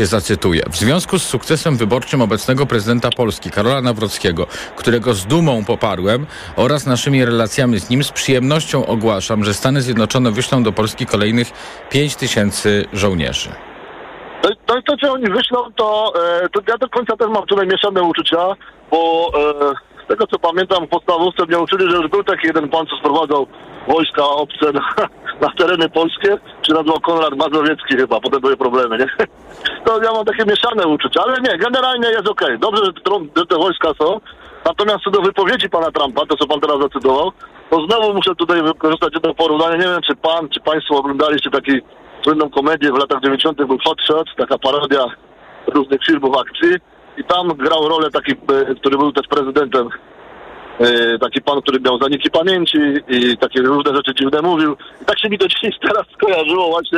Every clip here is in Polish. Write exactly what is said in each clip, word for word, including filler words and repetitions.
Zacytuję. W związku z sukcesem wyborczym obecnego prezydenta Polski, Karola Nawrockiego, którego z dumą poparłem, oraz naszymi relacjami z nim, z przyjemnością ogłaszam, że Stany Zjednoczone wyślą do Polski kolejnych pięć tysięcy żołnierzy. To, to, to czy oni wyślą, to, e, to ja do końca też mam tutaj mieszane uczucia, bo e, z tego co pamiętam w podstawówce mnie uczyli, że już był taki jeden pan, co sprowadzał wojska obce na, na tereny polskie, czy nazywał Konrad Mazowiecki chyba, potem były problemy, nie? To ja mam takie mieszane uczucia, ale nie, generalnie jest okej. Okay. Dobrze, że, że te wojska są. Natomiast co do wypowiedzi pana Trumpa, to co pan teraz zacytował, to znowu muszę tutaj wykorzystać jedno porównanie. Nie wiem, czy pan, czy państwo oglądaliście taki słynną komedię w latach dziewięćdziesiątych był Hot Shots, taka parodia różnych filmów akcji i tam grał rolę taki, który był też prezydentem, taki pan, który miał zaniki pamięci i takie różne rzeczy dziwne mówił. I tak się mi to dziś teraz skojarzyło właśnie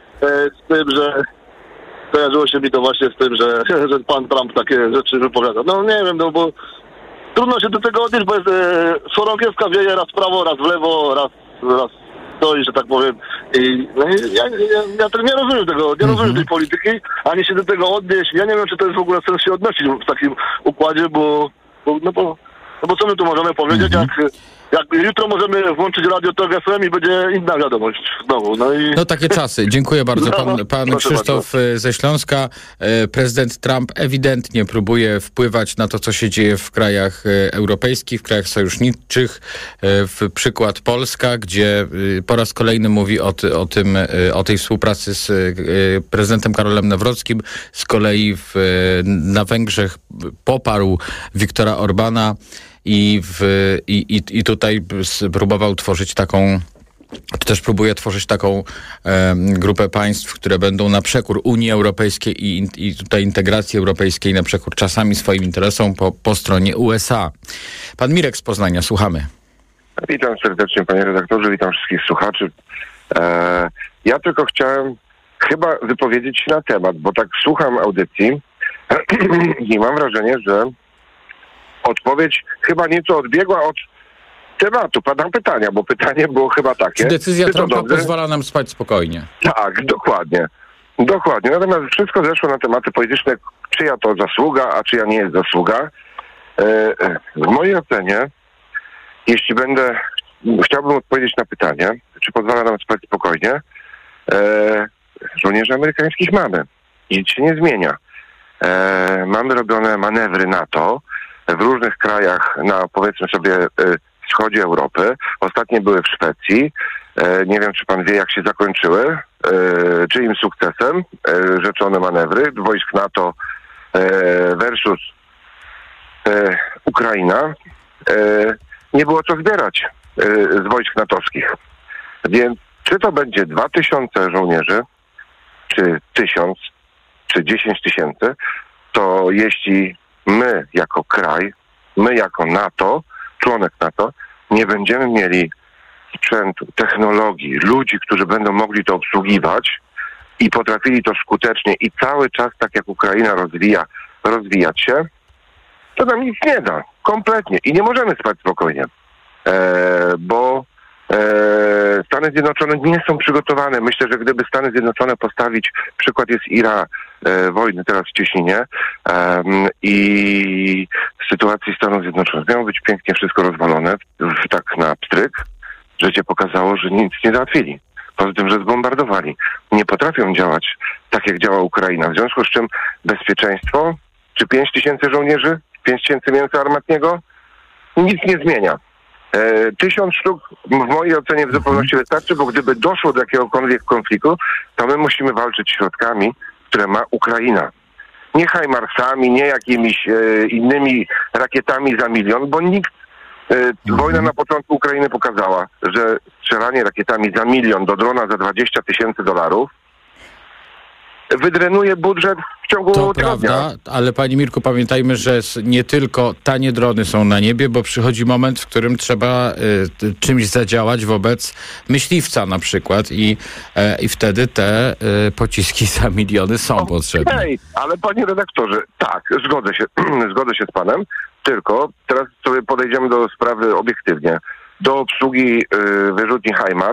z tym, że skojarzyło się mi to właśnie z tym, że, że pan Trump takie rzeczy wypowiada. No nie wiem, no bo trudno się do tego odnieść, bo jest e, chorągiewka wieje raz w prawo, raz w lewo, raz, raz stoi, że tak powiem. I no, ja, ja, ja tak nie rozumiem tego, nie mm-hmm. rozumiem tej polityki, ani się do tego odnieść. Ja nie wiem, czy to jest w ogóle sens się odnosić w takim układzie, bo, bo, no, bo, no bo co my tu możemy powiedzieć, mm-hmm. jak... Jak jutro możemy włączyć Radio Tok F M i będzie inna wiadomość znowu. No, i... no takie czasy. Dziękuję bardzo. Pan, pan Krzysztof bardzo. ze Śląska. Prezydent Trump ewidentnie próbuje wpływać na to, co się dzieje w krajach europejskich, w krajach sojuszniczych. W przykład Polska, gdzie po raz kolejny mówi o, ty, o tym, o tej współpracy z prezydentem Karolem Nawrockim. Z kolei w, na Węgrzech poparł Viktora Orbana. I, w, i, i, I tutaj próbował tworzyć taką, czy też próbuje tworzyć taką e, grupę państw, które będą na przekór Unii Europejskiej i, i tutaj integracji europejskiej, na przekór czasami swoim interesom po, po stronie U S A. Pan Mirek z Poznania, słuchamy. Witam serdecznie, panie redaktorze, witam wszystkich słuchaczy. E, ja tylko chciałem chyba wypowiedzieć się na temat, bo tak słucham audycji i mam wrażenie, że odpowiedź chyba nieco odbiegła od tematu. Padam pytania, bo pytanie było chyba takie. Czy decyzja czy Trumpa dobrze? pozwala nam spać spokojnie? Tak, dokładnie. Dokładnie. Natomiast wszystko zeszło na tematy polityczne, czyja to zasługa, a czyja nie jest zasługa. W mojej ocenie, jeśli będę, chciałbym odpowiedzieć na pytanie, czy pozwala nam spać spokojnie, żołnierzy amerykańskich mamy. Nic się nie zmienia. Mamy robione manewry NATO w różnych krajach na, powiedzmy sobie, wschodzie Europy. Ostatnie były w Szwecji. Nie wiem, czy pan wie, jak się zakończyły, czyim sukcesem rzeczone manewry wojsk NATO versus Ukraina. Nie było co zbierać z wojsk natowskich. Więc czy to będzie dwa tysiące żołnierzy, czy tysiąc, czy dziesięć tysięcy, to jeśli my jako kraj, my jako NATO, członek NATO, nie będziemy mieli sprzętu, technologii, ludzi, którzy będą mogli to obsługiwać i potrafili to skutecznie i cały czas, tak jak Ukraina rozwija, rozwijać się, to nam nic nie da. Kompletnie. I nie możemy spać spokojnie. E, bo e, Stany Zjednoczone nie są przygotowane. Myślę, że gdyby Stany Zjednoczone postawić, przykład jest Ira, e, wojny teraz w Cieśninie e, i w sytuacji Stanów Zjednoczonych miało być pięknie wszystko rozwalone, w, tak na pstryk. Życie pokazało, że nic nie załatwili. Poza tym, że zbombardowali. Nie potrafią działać tak, jak działa Ukraina. W związku z czym bezpieczeństwo, czy pięć tysięcy żołnierzy, pięć tysięcy mięsa armatniego, nic nie zmienia. E, tysiąc sztuk w mojej ocenie w zupełności wystarczy, bo gdyby doszło do jakiegokolwiek konfliktu, to my musimy walczyć środkami, które ma Ukraina. Nie Hajmarsami, nie jakimiś e, innymi rakietami za milion, bo nikt e, wojna na początku Ukrainy pokazała, że strzelanie rakietami za milion do drona za dwadzieścia tysięcy dolarów wydrenuje budżet w ciągu to tygodnia. Prawda, ale panie Mirku, pamiętajmy, że nie tylko tanie drony są na niebie, bo przychodzi moment, w którym trzeba y, czymś zadziałać wobec myśliwca na przykład i, y, i wtedy te y, pociski za miliony są okay, potrzebne. Okej, ale panie redaktorze, tak, zgodzę się, zgodzę się z panem, tylko teraz sobie podejdziemy do sprawy obiektywnie. Do obsługi y, wyrzutni HIMARS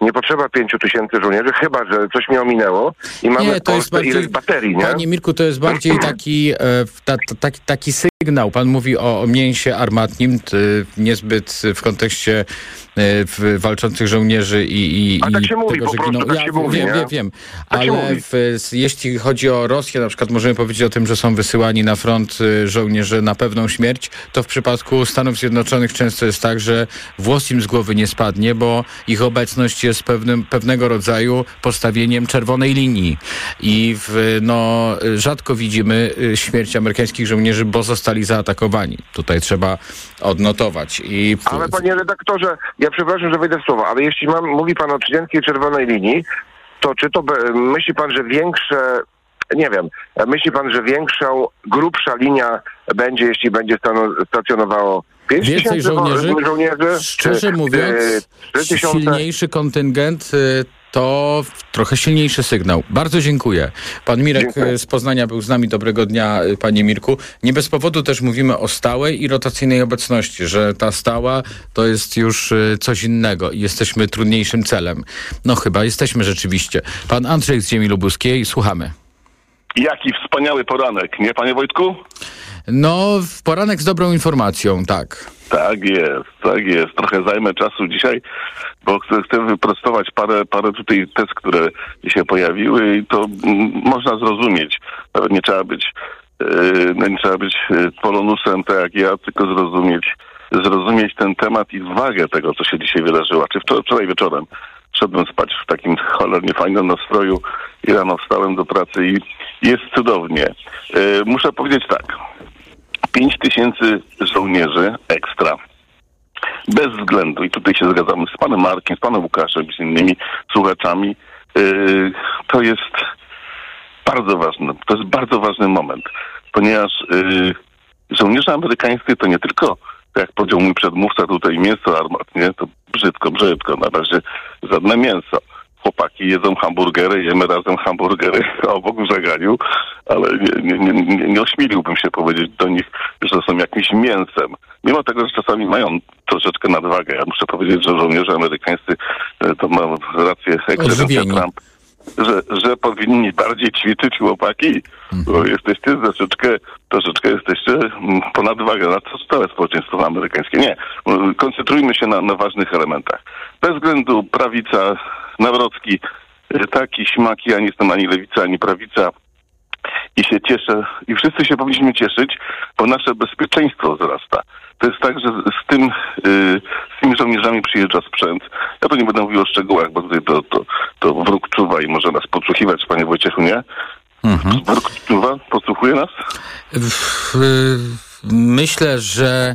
nie potrzeba pięciu tysięcy żołnierzy, chyba że coś mi ominęło i mamy nie, w Polsce bardziej, ileś baterii, nie? Panie Mirku, to jest bardziej taki, e, ta, ta, taki, taki sygnał. Pan mówi o, o mięsie armatnim, t, niezbyt w kontekście e, w walczących żołnierzy i, i, A tak i się mówi, tego, po że prostu giną. tak Ja się mówi, wiem, nie? wiem, wiem. Tak się Ale mówi. w, jeśli chodzi o Rosję, na przykład możemy powiedzieć o tym, że są wysyłani na front y, żołnierze na pewną śmierć, to w przypadku Stanów Zjednoczonych często jest tak, że włos im z głowy nie spadnie, bo ich obecność jest pewnym, pewnego rodzaju postawieniem czerwonej linii. I w, no, rzadko widzimy śmierć amerykańskich żołnierzy, bo zostali zaatakowani. Tutaj trzeba odnotować. I w... Ale panie redaktorze, ja przepraszam, że wejdę w słowo, ale jeśli mam, mówi pan o trzydziestej czerwonej linii, to czy to be, myśli pan, że większe, nie wiem, myśli pan, że większą, grubsza linia będzie, jeśli będzie stanu, stacjonowało pięć Więcej żołnierzy? żołnierzy? Szczerze czy, mówiąc, trzy tysiące? silniejszy kontyngent to trochę silniejszy sygnał. Bardzo dziękuję. Pan Mirek Dziękuję. z Poznania był z nami. Dobrego dnia, panie Mirku. Nie bez powodu też mówimy o stałej i rotacyjnej obecności, że ta stała to jest już coś innego i jesteśmy trudniejszym celem. No chyba jesteśmy rzeczywiście. Pan Andrzej z ziemi lubuskiej, słuchamy. Jaki wspaniały poranek, nie, panie Wojtku? No, w poranek z dobrą informacją, tak. Tak jest, tak jest. Trochę zajmę czasu dzisiaj, bo chcę, chcę wyprostować parę, parę tutaj tez, które się pojawiły i to mm, można zrozumieć. Nawet nie trzeba być, yy, nie trzeba być polonusem tak jak ja, tylko zrozumieć, zrozumieć ten temat i wagę tego, co się dzisiaj wydarzyło. Czy wczoraj, wczoraj wieczorem szedłem spać w takim cholernie fajnym nastroju i rano wstałem do pracy i jest cudownie. Yy, muszę powiedzieć tak. Pięć tysięcy żołnierzy ekstra. Bez względu, i tutaj się zgadzamy z panem Markiem, z panem Łukaszem, z innymi słuchaczami, yy, to jest bardzo ważne, to jest bardzo ważny moment, ponieważ yy, żołnierze amerykańscy to nie tylko, tak jak powiedział mój przedmówca tutaj, mięso armatnie, to brzydko, brzydko, na razie żadne mięso. Chłopaki jedzą hamburgery, jemy razem hamburgery obok w żeganiu, ale nie, nie, nie, nie ośmieliłbym się powiedzieć do nich, że są jakimś mięsem. Mimo tego, że czasami mają troszeczkę nadwagę. Ja muszę powiedzieć, że żołnierze amerykańscy, to mam rację ekscelencja Trump, że, że powinni bardziej ćwiczyć chłopaki, bo jesteście troszeczkę, troszeczkę jesteście ponad wagę. Na to całe społeczeństwo amerykańskie. Nie. Koncentrujmy się na, na ważnych elementach. Bez względu prawica, Nawrocki, taki, śmaki, ja nie jestem ani lewica, ani prawica i się cieszę, i wszyscy się powinniśmy cieszyć, bo nasze bezpieczeństwo wzrasta. To jest tak, że z tym, yy, z tymi żołnierzami przyjeżdża sprzęt. Ja tu nie będę mówił o szczegółach, bo tutaj to, to, to wróg czuwa i może nas podsłuchiwać, panie Wojciechu, nie? Mhm. Wróg czuwa? Podsłuchuje nas? W, myślę, że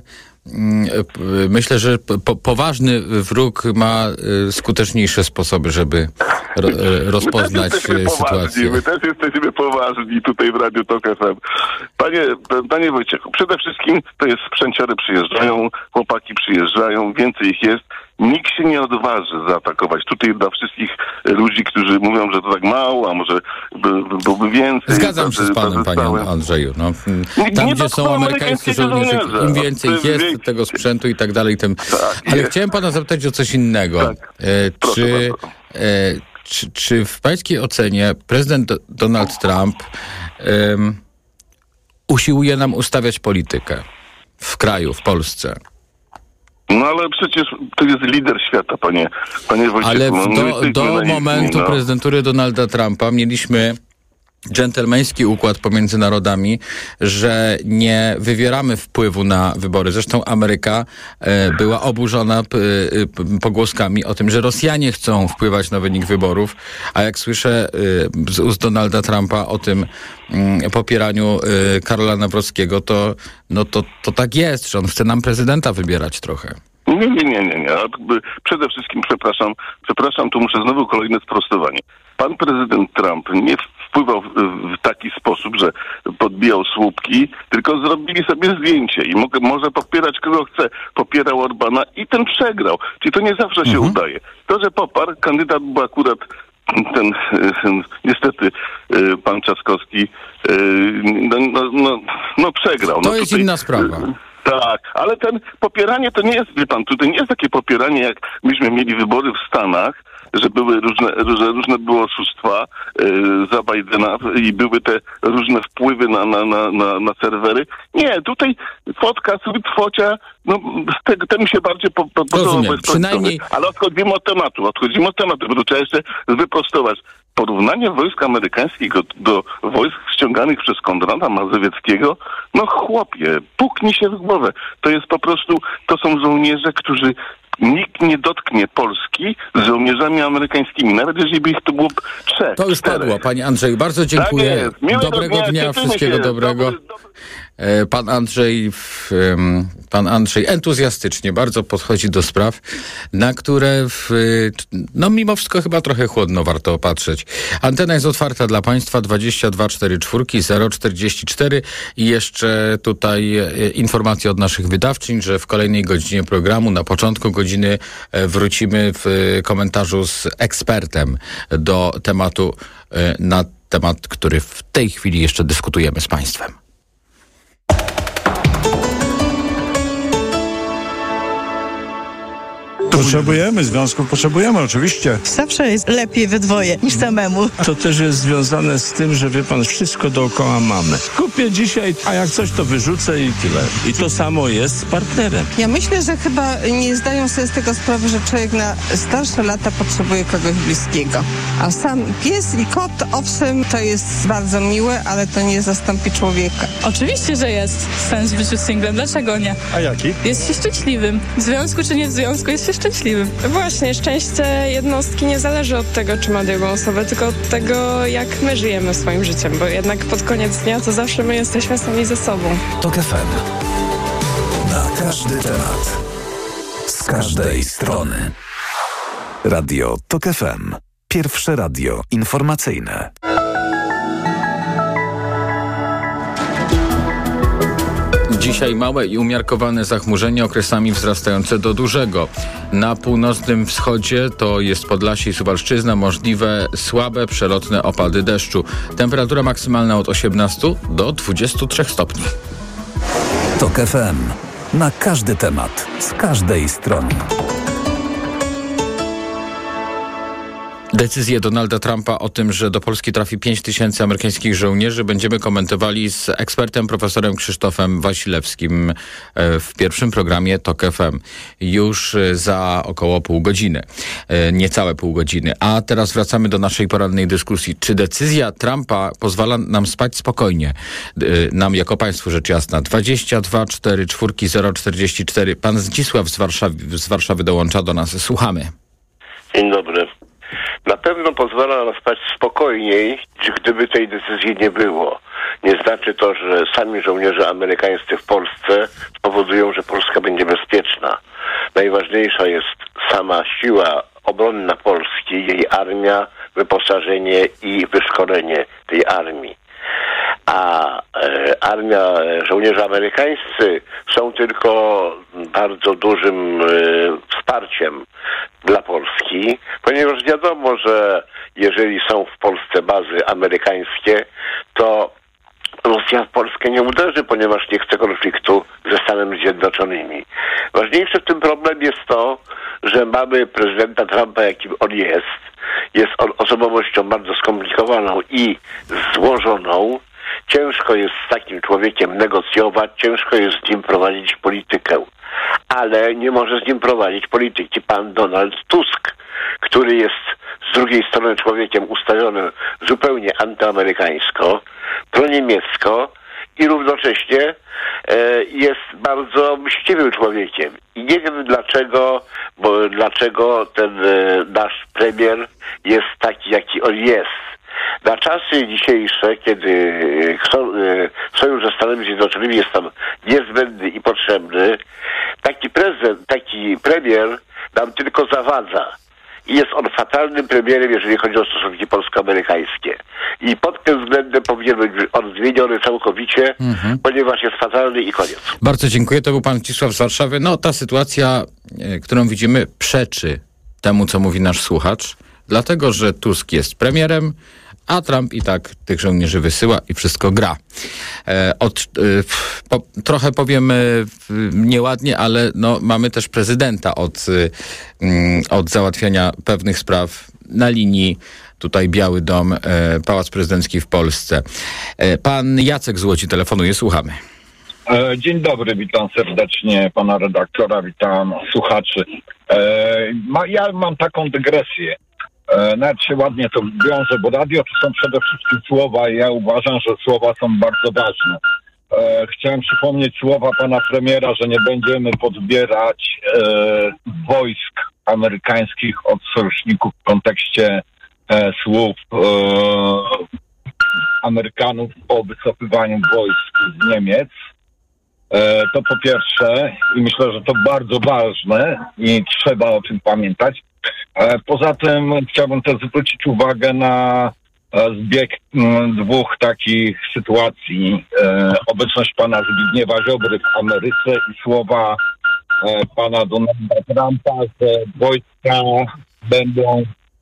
Myślę, że po, poważny wróg ma skuteczniejsze sposoby, żeby ro, rozpoznać my sytuację. My też jesteśmy poważni tutaj w Radiu Tok F M. Panie, panie Wojciechu, przede wszystkim to jest sprzęciary przyjeżdżają, chłopaki przyjeżdżają, więcej ich jest. Nikt się nie odważy zaatakować. Tutaj dla wszystkich ludzi, którzy mówią, że to tak mało, a może by, byłoby więcej. Zgadzam się z panem, panie Andrzeju. No, tam, nie gdzie są amerykańscy żołnierze, im więcej ich jest, jest tego sprzętu i tak dalej. Tym... Tak, Ale jest. chciałem pana zapytać o coś innego. Tak. E, czy, e, czy, czy w pańskiej ocenie prezydent Donald Trump um, usiłuje nam ustawiać politykę w kraju, w Polsce? No ale przecież to jest lider świata, panie, panie Wojciechu. Ale no, do, do momentu no. prezydentury Donalda Trumpa mieliśmy dżentelmeński układ pomiędzy narodami, że nie wywieramy wpływu na wybory. Zresztą Ameryka e, była oburzona p, p, pogłoskami o tym, że Rosjanie chcą wpływać na wynik wyborów, a jak słyszę e, z ust Donalda Trumpa o tym e, popieraniu e, Karola Nawrockiego, to, no to, to tak jest, że on chce nam prezydenta wybierać trochę. Nie, nie, nie, nie, nie. Przede wszystkim przepraszam, przepraszam, tu muszę znowu kolejne sprostowanie. Pan prezydent Trump nie wpływał w, w taki sposób, że podbijał słupki, tylko zrobili sobie zdjęcie i mogę, może popierać kogo chce. Popierał Orbana i ten przegrał. Czyli to nie zawsze się mhm. udaje. To, że poparł, kandydat był akurat ten, ten niestety pan Trzaskowski, no, no, no, no przegrał. To no, jest tutaj, inna sprawa. Tak, ale ten popieranie to nie jest, wie pan, tutaj nie jest takie popieranie, jak myśmy mieli wybory w Stanach, że były różne, że różne były oszustwa yy, za Bidena i były te różne wpływy na, na, na, na, na serwery. Nie, tutaj fotka, sweet focia, no te, te mi się bardziej po, po, podoba. Przynajmniej... Ale odchodzimy od tematu, odchodzimy od tematu, bo to trzeba jeszcze wyprostować. Porównanie wojsk amerykańskiego do wojsk ściąganych przez Konrada Mazowieckiego, no chłopie, puknij się w głowę. To jest po prostu, to są żołnierze, którzy nikt nie dotknie Polski z żołnierzami amerykańskimi, nawet jeżeli by ich tu było trzech. To już czterech. padło, panie Andrzej. Bardzo dziękuję. Tak Dobrego dnia, dnia wszystkiego dobrego. Dobry, dobry. Pan Andrzej, pan Andrzej entuzjastycznie bardzo podchodzi do spraw, na które w, no mimo wszystko chyba trochę chłodno warto patrzeć. Antena jest otwarta dla państwa, dwadzieścia dwa czterdzieści cztery zero czterdzieści cztery i jeszcze tutaj informacja od naszych wydawczyń, że w kolejnej godzinie programu, na początku godziny wrócimy w komentarzu z ekspertem do tematu, na temat, który w tej chwili jeszcze dyskutujemy z państwem. Potrzebujemy związków, potrzebujemy oczywiście. Zawsze jest lepiej we dwoje niż samemu. To też jest związane z tym, że wie pan, wszystko dookoła mamy. Kupię dzisiaj, a jak coś to wyrzucę i tyle. I to samo jest z partnerem. Ja myślę, że chyba nie zdają sobie z tego sprawy, że człowiek na starsze lata potrzebuje kogoś bliskiego. A sam pies i kot, owszem, to jest bardzo miłe, ale to nie zastąpi człowieka. Oczywiście, że jest sens w życiu singlem. Dlaczego nie? A jaki? Jest się szczęśliwym. W związku czy nie w związku, jest się szczęśliwym. Właśnie, szczęście jednostki nie zależy od tego, czy ma drugą osobę, tylko od tego, jak my żyjemy swoim życiem, bo jednak pod koniec dnia to zawsze my jesteśmy sami ze sobą. TOK F M. Na każdy temat. Z każdej strony. Radio TOK F M. Pierwsze radio informacyjne. Dzisiaj małe i umiarkowane zachmurzenie, okresami wzrastające do dużego. Na północnym wschodzie to jest Podlasie i Suwalszczyzna, możliwe słabe, przelotne opady deszczu. Temperatura maksymalna od osiemnastu do dwudziestu trzech stopni. TOK F M. Na każdy temat, z każdej strony. Decyzję Donalda Trumpa o tym, że do Polski trafi pięć tysięcy amerykańskich żołnierzy, będziemy komentowali z ekspertem profesorem Krzysztofem Wasilewskim w pierwszym programie TOK F M. Już za około pół godziny. Niecałe pół godziny. A teraz wracamy do naszej porannej dyskusji. Czy decyzja Trumpa pozwala nam spać spokojnie? Nam jako państwu rzecz jasna. dwadzieścia dwa czterdzieści cztery zero czterdzieści cztery. Pan Zdzisław z Warszawy, z Warszawy dołącza do nas. Słuchamy. Dzień dobry. Na pewno pozwala nam spać spokojniej, gdyby tej decyzji nie było. Nie znaczy to, że sami żołnierze amerykańscy w Polsce spowodują, że Polska będzie bezpieczna. Najważniejsza jest sama siła obronna Polski, jej armia, wyposażenie i wyszkolenie tej armii. A e, armia, żołnierze amerykańscy są tylko bardzo dużym e, wsparciem dla Polski, ponieważ wiadomo, że jeżeli są w Polsce bazy amerykańskie, to Rosja w Polskę nie uderzy, ponieważ nie chce konfliktu ze Stanami Zjednoczonymi. Ważniejszy w tym problem jest to, że mamy prezydenta Trumpa, jakim on jest. Jest on osobowością bardzo skomplikowaną i złożoną. Ciężko jest z takim człowiekiem negocjować, ciężko jest z nim prowadzić politykę. Ale nie może z nim prowadzić polityki pan Donald Tusk, który jest z drugiej strony człowiekiem ustawionym zupełnie antyamerykańsko, proniemiecko i równocześnie e, jest bardzo mściwym człowiekiem. I nie wiem dlaczego, bo dlaczego ten e, nasz premier jest taki, jaki on jest. Na czasy dzisiejsze, kiedy sojusz ze Stanami Zjednoczonymi jest tam niezbędny i potrzebny, taki prezydent, taki premier nam tylko zawadza. I jest on fatalnym premierem, jeżeli chodzi o stosunki polsko-amerykańskie. I pod tym względem powinien być on zmieniony całkowicie, mhm. ponieważ jest fatalny i koniec. Bardzo dziękuję. To był pan Zdzisław z Warszawy. No, ta sytuacja, którą widzimy, przeczy temu, co mówi nasz słuchacz, dlatego, że Tusk jest premierem, A Trump i tak tych żołnierzy wysyła i wszystko gra. E, od, e, po, trochę powiem e, nieładnie, ale no, mamy też prezydenta od, e, od załatwiania pewnych spraw na linii. Tutaj Biały Dom, e, Pałac Prezydencki w Polsce. E, pan Jacek z Łodzi telefonuje, słuchamy. Dzień dobry, witam serdecznie pana redaktora, witam słuchaczy. Ja mam taką dygresję. Nawet się ładnie to wiąże, bo radio to są przede wszystkim słowa i ja uważam, że słowa są bardzo ważne. Chciałem przypomnieć słowa pana premiera, że nie będziemy podbierać wojsk amerykańskich od sojuszników w kontekście słów Amerykanów o wycofywaniu wojsk z Niemiec. To po pierwsze i myślę, że to bardzo ważne i trzeba o tym pamiętać. Poza tym chciałbym też zwrócić uwagę na zbieg dwóch takich sytuacji. Obecność pana Zbigniewa Ziobry w Ameryce i słowa pana Donalda Trumpa, że wojska będą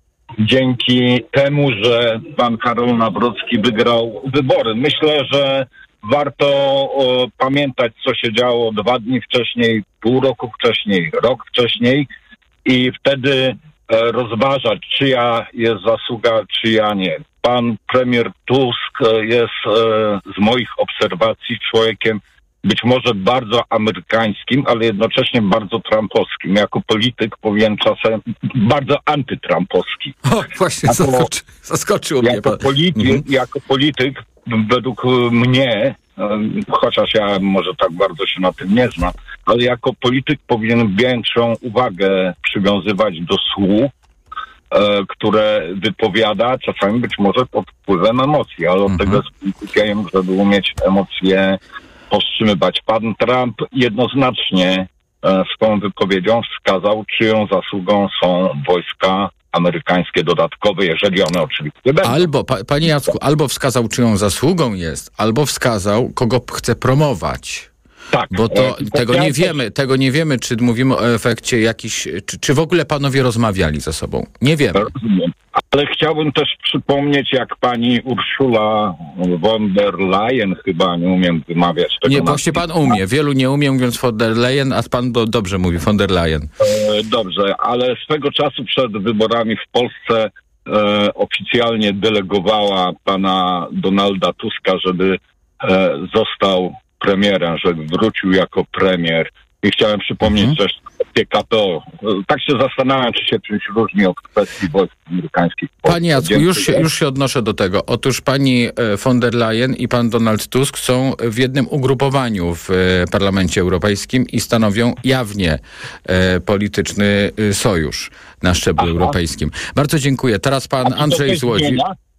dzięki temu, że pan Karol Nawrocki wygrał wybory. Myślę, że warto o, pamiętać, co się działo dwa dni wcześniej, pół roku wcześniej, rok wcześniej i wtedy e, rozważać, czyja jest zasługa, czyja nie. Pan premier Tusk jest e, z moich obserwacji człowiekiem być może bardzo amerykańskim, ale jednocześnie bardzo trumpowskim. Jako polityk powiem czasem bardzo antytrumpowski. O, właśnie jako, zaskoczy, zaskoczył mnie jako pan. Polityk, mhm. Jako polityk, według mnie, chociaż ja może tak bardzo się na tym nie znam, ale jako polityk powinien większą uwagę przywiązywać do słów, e, które wypowiada, czasami być może pod wpływem emocji, ale od mhm. tego jest politykiem, żeby umieć emocje powstrzymywać. Pan Trump jednoznacznie e, swoją wypowiedzią wskazał, czyją zasługą są wojska amerykańskie dodatkowe, jeżeli one oczywiście będą. Albo, pa, panie Jacku, albo wskazał, czyją zasługą jest, albo wskazał, kogo chce promować. Tak. Bo to, e, tego nie wiemy, tego nie wiemy, czy mówimy o efekcie jakiś, czy, czy w ogóle panowie rozmawiali ze sobą. Nie wiemy. Rozumiem. Ale chciałbym też przypomnieć, jak pani Urszula von der Leyen, chyba nie umiem wymawiać tego. Nie, właśnie pan umie. Wielu nie umie, mówiąc von der Leyen, a pan do, dobrze mówi, von der Leyen. E, dobrze, ale swego czasu przed wyborami w Polsce e, oficjalnie delegowała pana Donalda Tuska, żeby e, został premierem, że wrócił jako premier. I chciałem przypomnieć mhm. też P K P O. Tak się zastanawiam, czy się czymś różni od kwestii wojsk amerykańskich. Panie Jacku, już się, już się odnoszę do tego. Otóż pani von der Leyen i pan Donald Tusk są w jednym ugrupowaniu w Parlamencie Europejskim i stanowią jawnie e, polityczny sojusz na szczeblu Aha. europejskim. Bardzo dziękuję. Teraz pan Andrzej z Łodzi.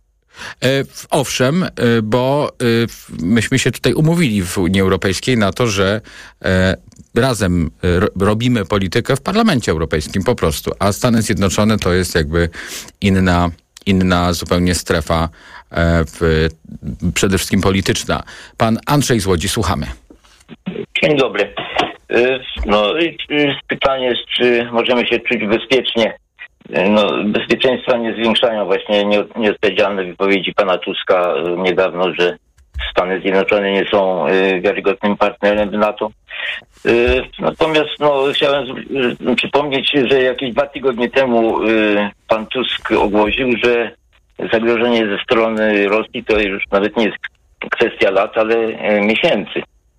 E, owszem, e, bo e, myśmy się tutaj umówili w Unii Europejskiej na to, że e, razem ro, robimy politykę w Parlamencie Europejskim po prostu, a Stany Zjednoczone to jest jakby inna, inna zupełnie strefa e, w, przede wszystkim polityczna. Pan Andrzej z Łodzi, słuchamy. Dzień dobry. No, pytanie jest, czy możemy się czuć bezpiecznie. No, bezpieczeństwa nie zwiększają właśnie nieodpowiedzialne wypowiedzi pana Tuska niedawno, że Stany Zjednoczone nie są y, wiarygodnym partnerem w NATO. Y, natomiast no, chciałem y, przypomnieć, że jakieś dwa tygodnie temu y, pan Tusk ogłosił, że zagrożenie ze strony Rosji to już nawet nie jest kwestia lat, ale y, miesięcy.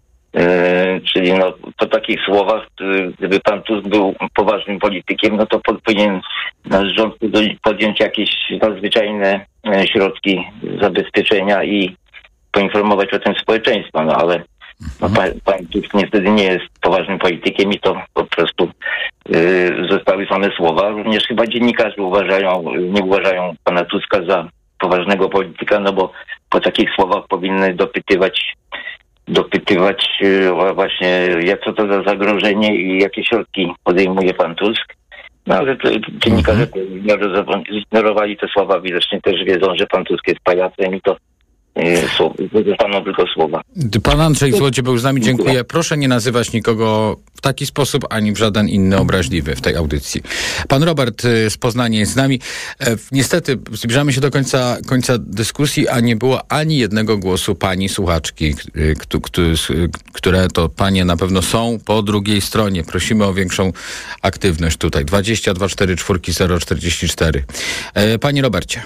Yy, czyli no, po takich słowach, yy, gdyby pan Tusk był poważnym politykiem, no to pod, powinien nasz rząd podjąć jakieś nadzwyczajne yy, środki zabezpieczenia i poinformować o tym społeczeństwo, no ale no, pan, pan Tusk niestety nie jest poważnym politykiem i to po prostu yy, zostały same słowa. Również chyba dziennikarze uważają, nie uważają pana Tuska za poważnego polityka, no bo po takich słowach powinny dopytywać dopytywać właśnie, jak co to za zagrożenie i jakie środki podejmuje pan Tusk. No ale to, dziennikarze zignorowali te słowa, widocznie też wiedzą, że pan Tusk jest pajacem i to Zostaną tylko słowa. Pan Andrzej z Łodzi był z nami, dziękuję. Proszę nie nazywać nikogo w taki sposób, ani w żaden inny obraźliwy w tej audycji. Pan Robert z Poznania jest z nami. Niestety zbliżamy się do końca, końca dyskusji, a nie było ani jednego głosu pani słuchaczki, które to panie na pewno są po drugiej stronie. Prosimy o większą aktywność tutaj. dwadzieścia dwa czterdzieści cztery zero czterdzieści cztery. Panie Robercie.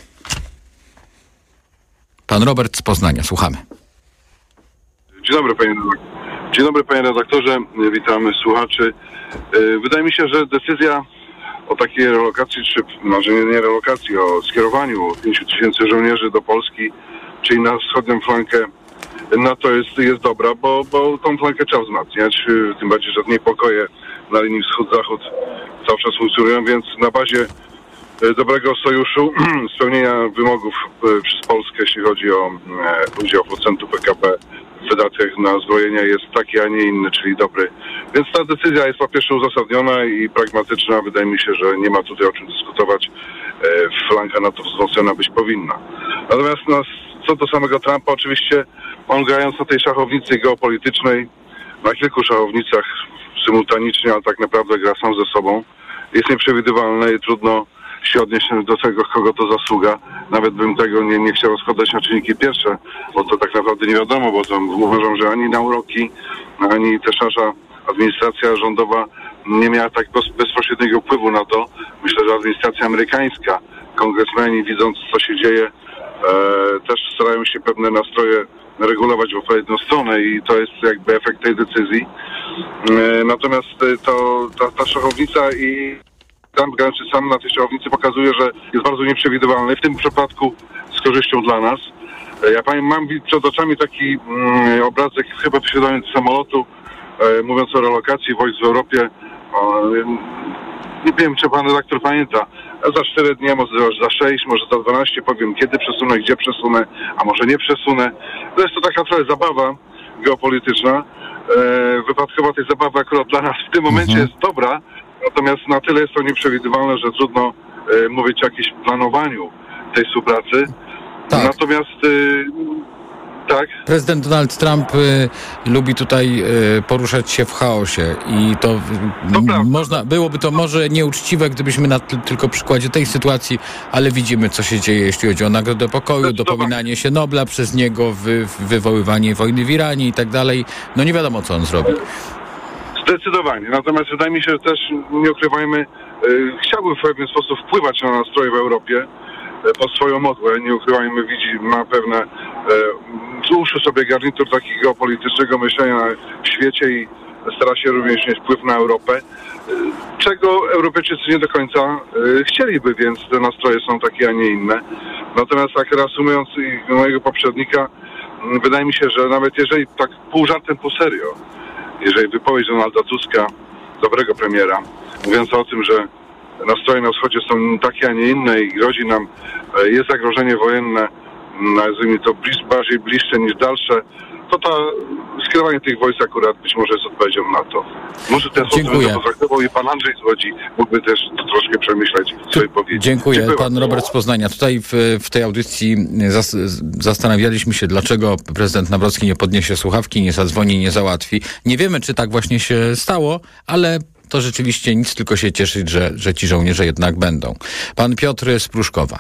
Pan Robert z Poznania, słuchamy. Dzień dobry, panie redaktorze. Dzień dobry, panie redaktorze. Witamy słuchaczy. Wydaje mi się, że decyzja o takiej relokacji, czy może nie, nie relokacji, o skierowaniu pięciu tysięcy żołnierzy do Polski, czyli na wschodnią flankę NATO jest, jest dobra, bo, bo tą flankę trzeba wzmacniać. Tym bardziej, że niepokoje na linii wschód-zachód cały czas funkcjonują, więc na bazie dobrego sojuszu, spełnienia wymogów przez Polskę, jeśli chodzi o e, udział procentu P K B w wydatkach na zbrojenia jest taki, a nie inny, czyli dobry. Więc ta decyzja jest po pierwsze uzasadniona i pragmatyczna. Wydaje mi się, że nie ma tutaj o czym dyskutować. E, flanka NATO wzmocniona być powinna. Natomiast no, co do samego Trumpa, oczywiście on grając na tej szachownicy geopolitycznej, na kilku szachownicach symultanicznie, ale tak naprawdę gra sam ze sobą, jest nieprzewidywalne i trudno się odnieść do tego, kogo to zasługa. Nawet bym tego nie, nie chciał rozkładać na czynniki pierwsze, bo to tak naprawdę nie wiadomo, bo to uważam, że ani na uroki, ani też nasza administracja rządowa nie miała tak bezpośredniego wpływu na to. Myślę, że administracja amerykańska, kongresmeni widząc, co się dzieje, e, też starają się pewne nastroje regulować w odpowiednią stronę i to jest jakby efekt tej decyzji. E, natomiast to ta, ta szachownica i Trump grający sam na tej szachownicy pokazuje, że jest bardzo nieprzewidywalny. W tym przypadku z korzyścią dla nas. Ja pamiętam, mam przed oczami taki mm, obrazek chyba posiadający samolotu, e, mówiąc o relokacji wojsk w Europie. O, nie wiem, czy pan redaktor pamięta. Za cztery dni, może za sześć, może za dwanaście powiem, kiedy przesunę, gdzie przesunę, a może nie przesunę. To jest to taka trochę zabawa geopolityczna. E, wypadkowa tej zabawy akurat dla nas w tym momencie mhm. jest dobra. Natomiast na tyle jest to nieprzewidywalne, że trudno e, mówić o jakimś planowaniu tej współpracy. Tak. Natomiast y, tak. Prezydent Donald Trump y, lubi tutaj y, poruszać się w chaosie i to, y, to można, byłoby to może nieuczciwe, gdybyśmy na t- tylko przykładzie tej sytuacji, ale widzimy, co się dzieje, jeśli chodzi o Nagrodę Pokoju, dopominanie się Nobla przez niego, wy, wywoływanie wojny w Iranie i tak dalej. No nie wiadomo, co on zrobi. Zdecydowanie. Natomiast wydaje mi się, że też, nie ukrywajmy, yy, chciałbym w pewien sposób wpływać na nastroje w Europie yy, pod swoją modłę. Nie ukrywajmy, widzi, ma pewne, yy, uszy sobie garnitur takiego geopolitycznego myślenia w świecie i stara się również mieć wpływ na Europę, yy, czego Europejczycy nie do końca yy, chcieliby, więc te nastroje są takie, a nie inne. Natomiast tak reasumując mojego poprzednika, yy, wydaje mi się, że nawet jeżeli tak pół żartem, pół serio, jeżeli wypowiedź Donalda Tuska, dobrego premiera, mówiąca o tym, że nastroje na wschodzie są takie, a nie inne i grozi nam, jest zagrożenie wojenne, nazwijmy to bliż, bardziej bliższe niż dalsze, to to skierowanie tych wojsk akurat być może jest odpowiedzią na to. Może ten sposób będę potraktował i pan Andrzej z Łodzi mógłby też troszkę przemyśleć swoje powiedzi. Dziękuję. Dziękuję. Pan Robert z Poznania. Tutaj w, w tej audycji zas, zastanawialiśmy się, dlaczego prezydent Nawrocki nie podniesie słuchawki, nie zadzwoni, nie załatwi. Nie wiemy, czy tak właśnie się stało, ale to rzeczywiście nic, tylko się cieszyć, że, że ci żołnierze jednak będą. Pan Piotr z Pruszkowa.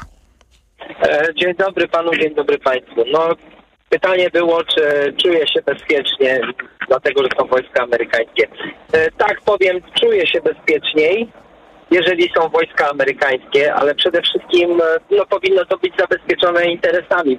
Dzień dobry panu, dzień dobry państwu. No, pytanie było, czy czuję się bezpiecznie, dlatego że są wojska amerykańskie. E, tak powiem, czuję się bezpieczniej, jeżeli są wojska amerykańskie, ale przede wszystkim no, powinno to być zabezpieczone interesami,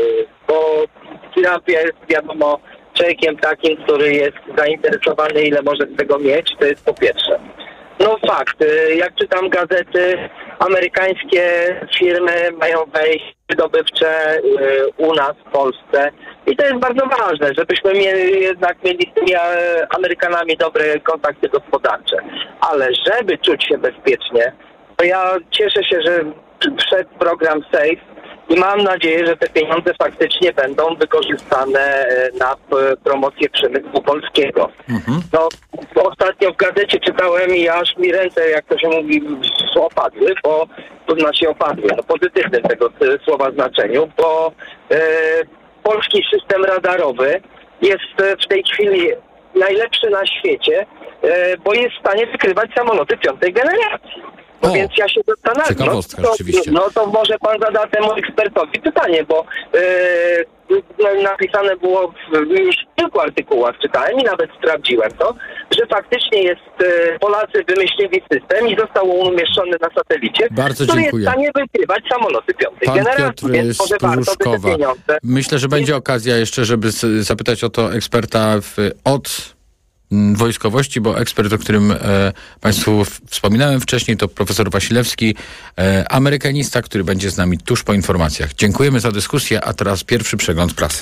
bo Trump jest, wiadomo, człowiekiem takim, który jest zainteresowany, ile może z tego mieć, to jest po pierwsze. No fakt, jak czytam gazety, amerykańskie firmy mają wejść wydobywcze u nas w Polsce i to jest bardzo ważne, żebyśmy mieli, jednak mieli z tymi Amerykanami dobre kontakty gospodarcze. Ale żeby czuć się bezpiecznie, to ja cieszę się, że wszedł program SAFE i mam nadzieję, że te pieniądze faktycznie będą wykorzystane na promocję przemysłu polskiego. Mhm. No, ostatnio w gazecie czytałem i aż mi ręce, jak to się mówi, opadły, bo to znaczy opadły, no pozytywnym tego słowa znaczeniu, bo e, polski system radarowy jest w tej chwili najlepszy na świecie, bo jest w stanie wykrywać samoloty piątej generacji. No o, więc ja się zastanawiam, ciekawostka, no, to, rzeczywiście. no to może pan zada temu ekspertowi pytanie, bo yy, napisane było w, już w kilku artykułach, czytałem i nawet sprawdziłem to, że faktycznie jest, yy, Polacy wymyślili system i został on umieszczony na satelicie, Bardzo który dziękuję. jest w stanie wykrywać samoloty piątej Pan generacji, Piotr więc może warto by te Stróżkowa. pieniądze. Myślę, że będzie okazja jeszcze, żeby z- zapytać o to eksperta w, od wojskowości, bo ekspert, o którym e, Państwu w, wspominałem wcześniej, to profesor Wasilewski, e, amerykanista, który będzie z nami tuż po informacjach. Dziękujemy za dyskusję, a teraz pierwszy przegląd prasy.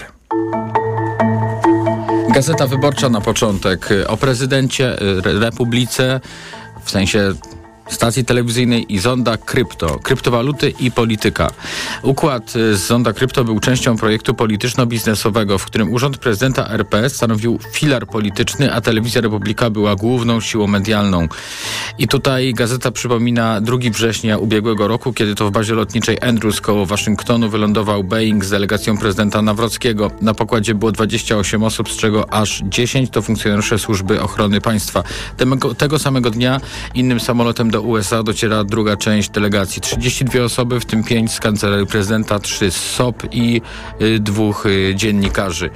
Gazeta Wyborcza na początek. O prezydencie, e, Republice, w sensie stacji telewizyjnej i Zonda Krypto, kryptowaluty i polityka. Układ z Zonda Krypto był częścią projektu polityczno-biznesowego, w którym Urząd Prezydenta R P stanowił filar polityczny, a Telewizja Republika była główną siłą medialną. I tutaj gazeta przypomina drugiego września ubiegłego roku, kiedy to w bazie lotniczej Andrews koło Waszyngtonu wylądował Boeing z delegacją prezydenta Nawrockiego. Na pokładzie było dwadzieścia osiem osób, z czego aż dziesięć to funkcjonariusze Służby Ochrony Państwa. Tego, tego samego dnia innym samolotem do U S A dociera druga część delegacji. trzydzieści dwie osoby, w tym pięć z kancelarii prezydenta, trzy z S O P i y, dwóch y, dziennikarzy.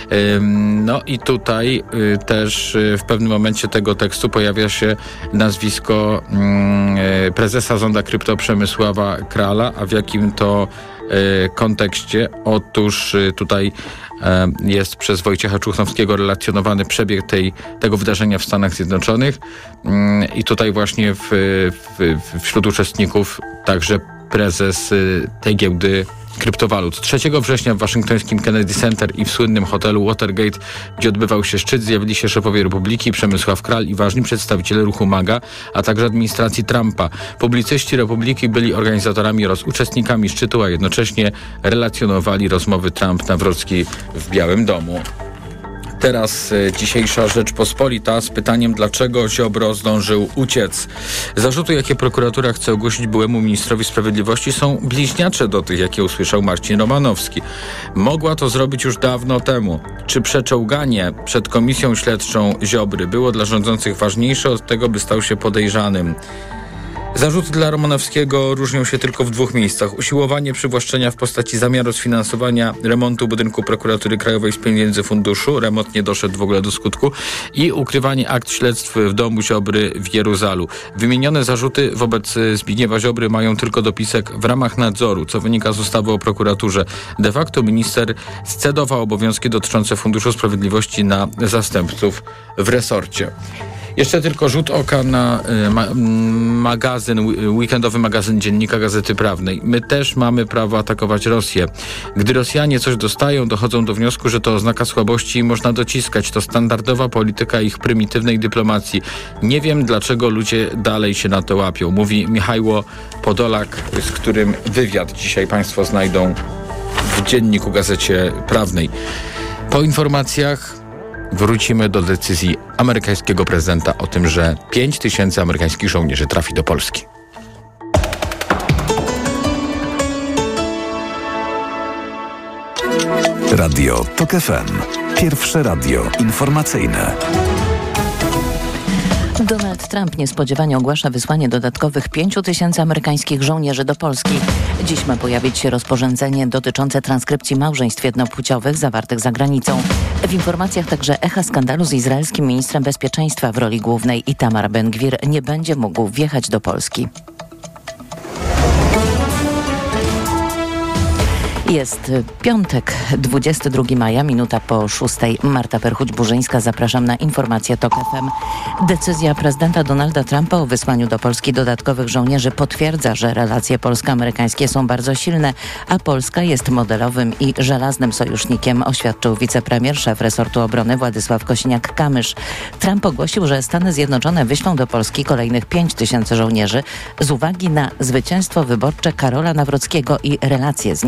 Ym, no i tutaj y, też y, w pewnym momencie tego tekstu pojawia się nazwisko y, prezesa Zonda Krypto Przemysława Krala, a w jakim to y, kontekście? Otóż y, tutaj jest przez Wojciecha Czuchnowskiego relacjonowany przebieg tej, tego wydarzenia w Stanach Zjednoczonych i tutaj właśnie w, w, wśród uczestników także prezes tej giełdy kryptowalut. trzeciego września w waszyngtońskim Kennedy Center i w słynnym hotelu Watergate, gdzie odbywał się szczyt, zjawili się szefowie Republiki, Przemysław Kral i ważni przedstawiciele ruchu MAGA, a także administracji Trumpa. Publicyści Republiki byli organizatorami oraz uczestnikami szczytu, a jednocześnie relacjonowali rozmowy Trump-Nawrocki w Białym Domu. Teraz e, dzisiejsza Rzeczpospolita z pytaniem, dlaczego Ziobro zdążył uciec. Zarzuty, jakie prokuratura chce ogłosić byłemu ministrowi sprawiedliwości, są bliźniacze do tych, jakie usłyszał Marcin Romanowski. Mogła to zrobić już dawno temu. Czy przeczołganie przed komisją śledczą Ziobry było dla rządzących ważniejsze od tego, by stał się podejrzanym? Zarzuty dla Romanowskiego różnią się tylko w dwóch miejscach. Usiłowanie przywłaszczenia w postaci zamiaru sfinansowania remontu budynku Prokuratury Krajowej z pieniędzy funduszu. Remont nie doszedł w ogóle do skutku. I ukrywanie akt śledztw w domu Ziobry w Jeruzalu. Wymienione zarzuty wobec Zbigniewa Ziobry mają tylko dopisek w ramach nadzoru, co wynika z ustawy o prokuraturze. De facto minister scedował obowiązki dotyczące Funduszu Sprawiedliwości na zastępców w resorcie. Jeszcze tylko rzut oka na y, ma, magazyn, weekendowy magazyn Dziennika Gazety Prawnej. My też mamy prawo atakować Rosję. Gdy Rosjanie coś dostają, dochodzą do wniosku, że to oznaka słabości i można dociskać. To standardowa polityka ich prymitywnej dyplomacji. Nie wiem, dlaczego ludzie dalej się na to łapią. Mówi Michajło Podolak, z którym wywiad dzisiaj Państwo znajdą w Dzienniku Gazecie Prawnej. Po informacjach wrócimy do decyzji amerykańskiego prezydenta o tym, że pięć tysięcy amerykańskich żołnierzy trafi do Polski. Radio TOK F M. Pierwsze radio informacyjne. Donald Trump niespodziewanie ogłasza wysłanie dodatkowych pięciu tysięcy amerykańskich żołnierzy do Polski. Dziś ma pojawić się rozporządzenie dotyczące transkrypcji małżeństw jednopłciowych zawartych za granicą. W informacjach także echa skandalu z izraelskim ministrem bezpieczeństwa w roli głównej Itamar Ben-Gwir nie będzie mógł wjechać do Polski. Jest piątek, dwudziestego drugiego maja, minuta po szóstej. Marta Perchuć-Burzyńska, zapraszam na informacje TOK F M. Decyzja prezydenta Donalda Trumpa o wysłaniu do Polski dodatkowych żołnierzy potwierdza, że relacje polsko-amerykańskie są bardzo silne, a Polska jest modelowym i żelaznym sojusznikiem, oświadczył wicepremier, szef resortu obrony Władysław Kosiniak-Kamysz. Trump ogłosił, że Stany Zjednoczone wyślą do Polski kolejnych pięć tysięcy żołnierzy z uwagi na zwycięstwo wyborcze Karola Nawrockiego i relacje z nim.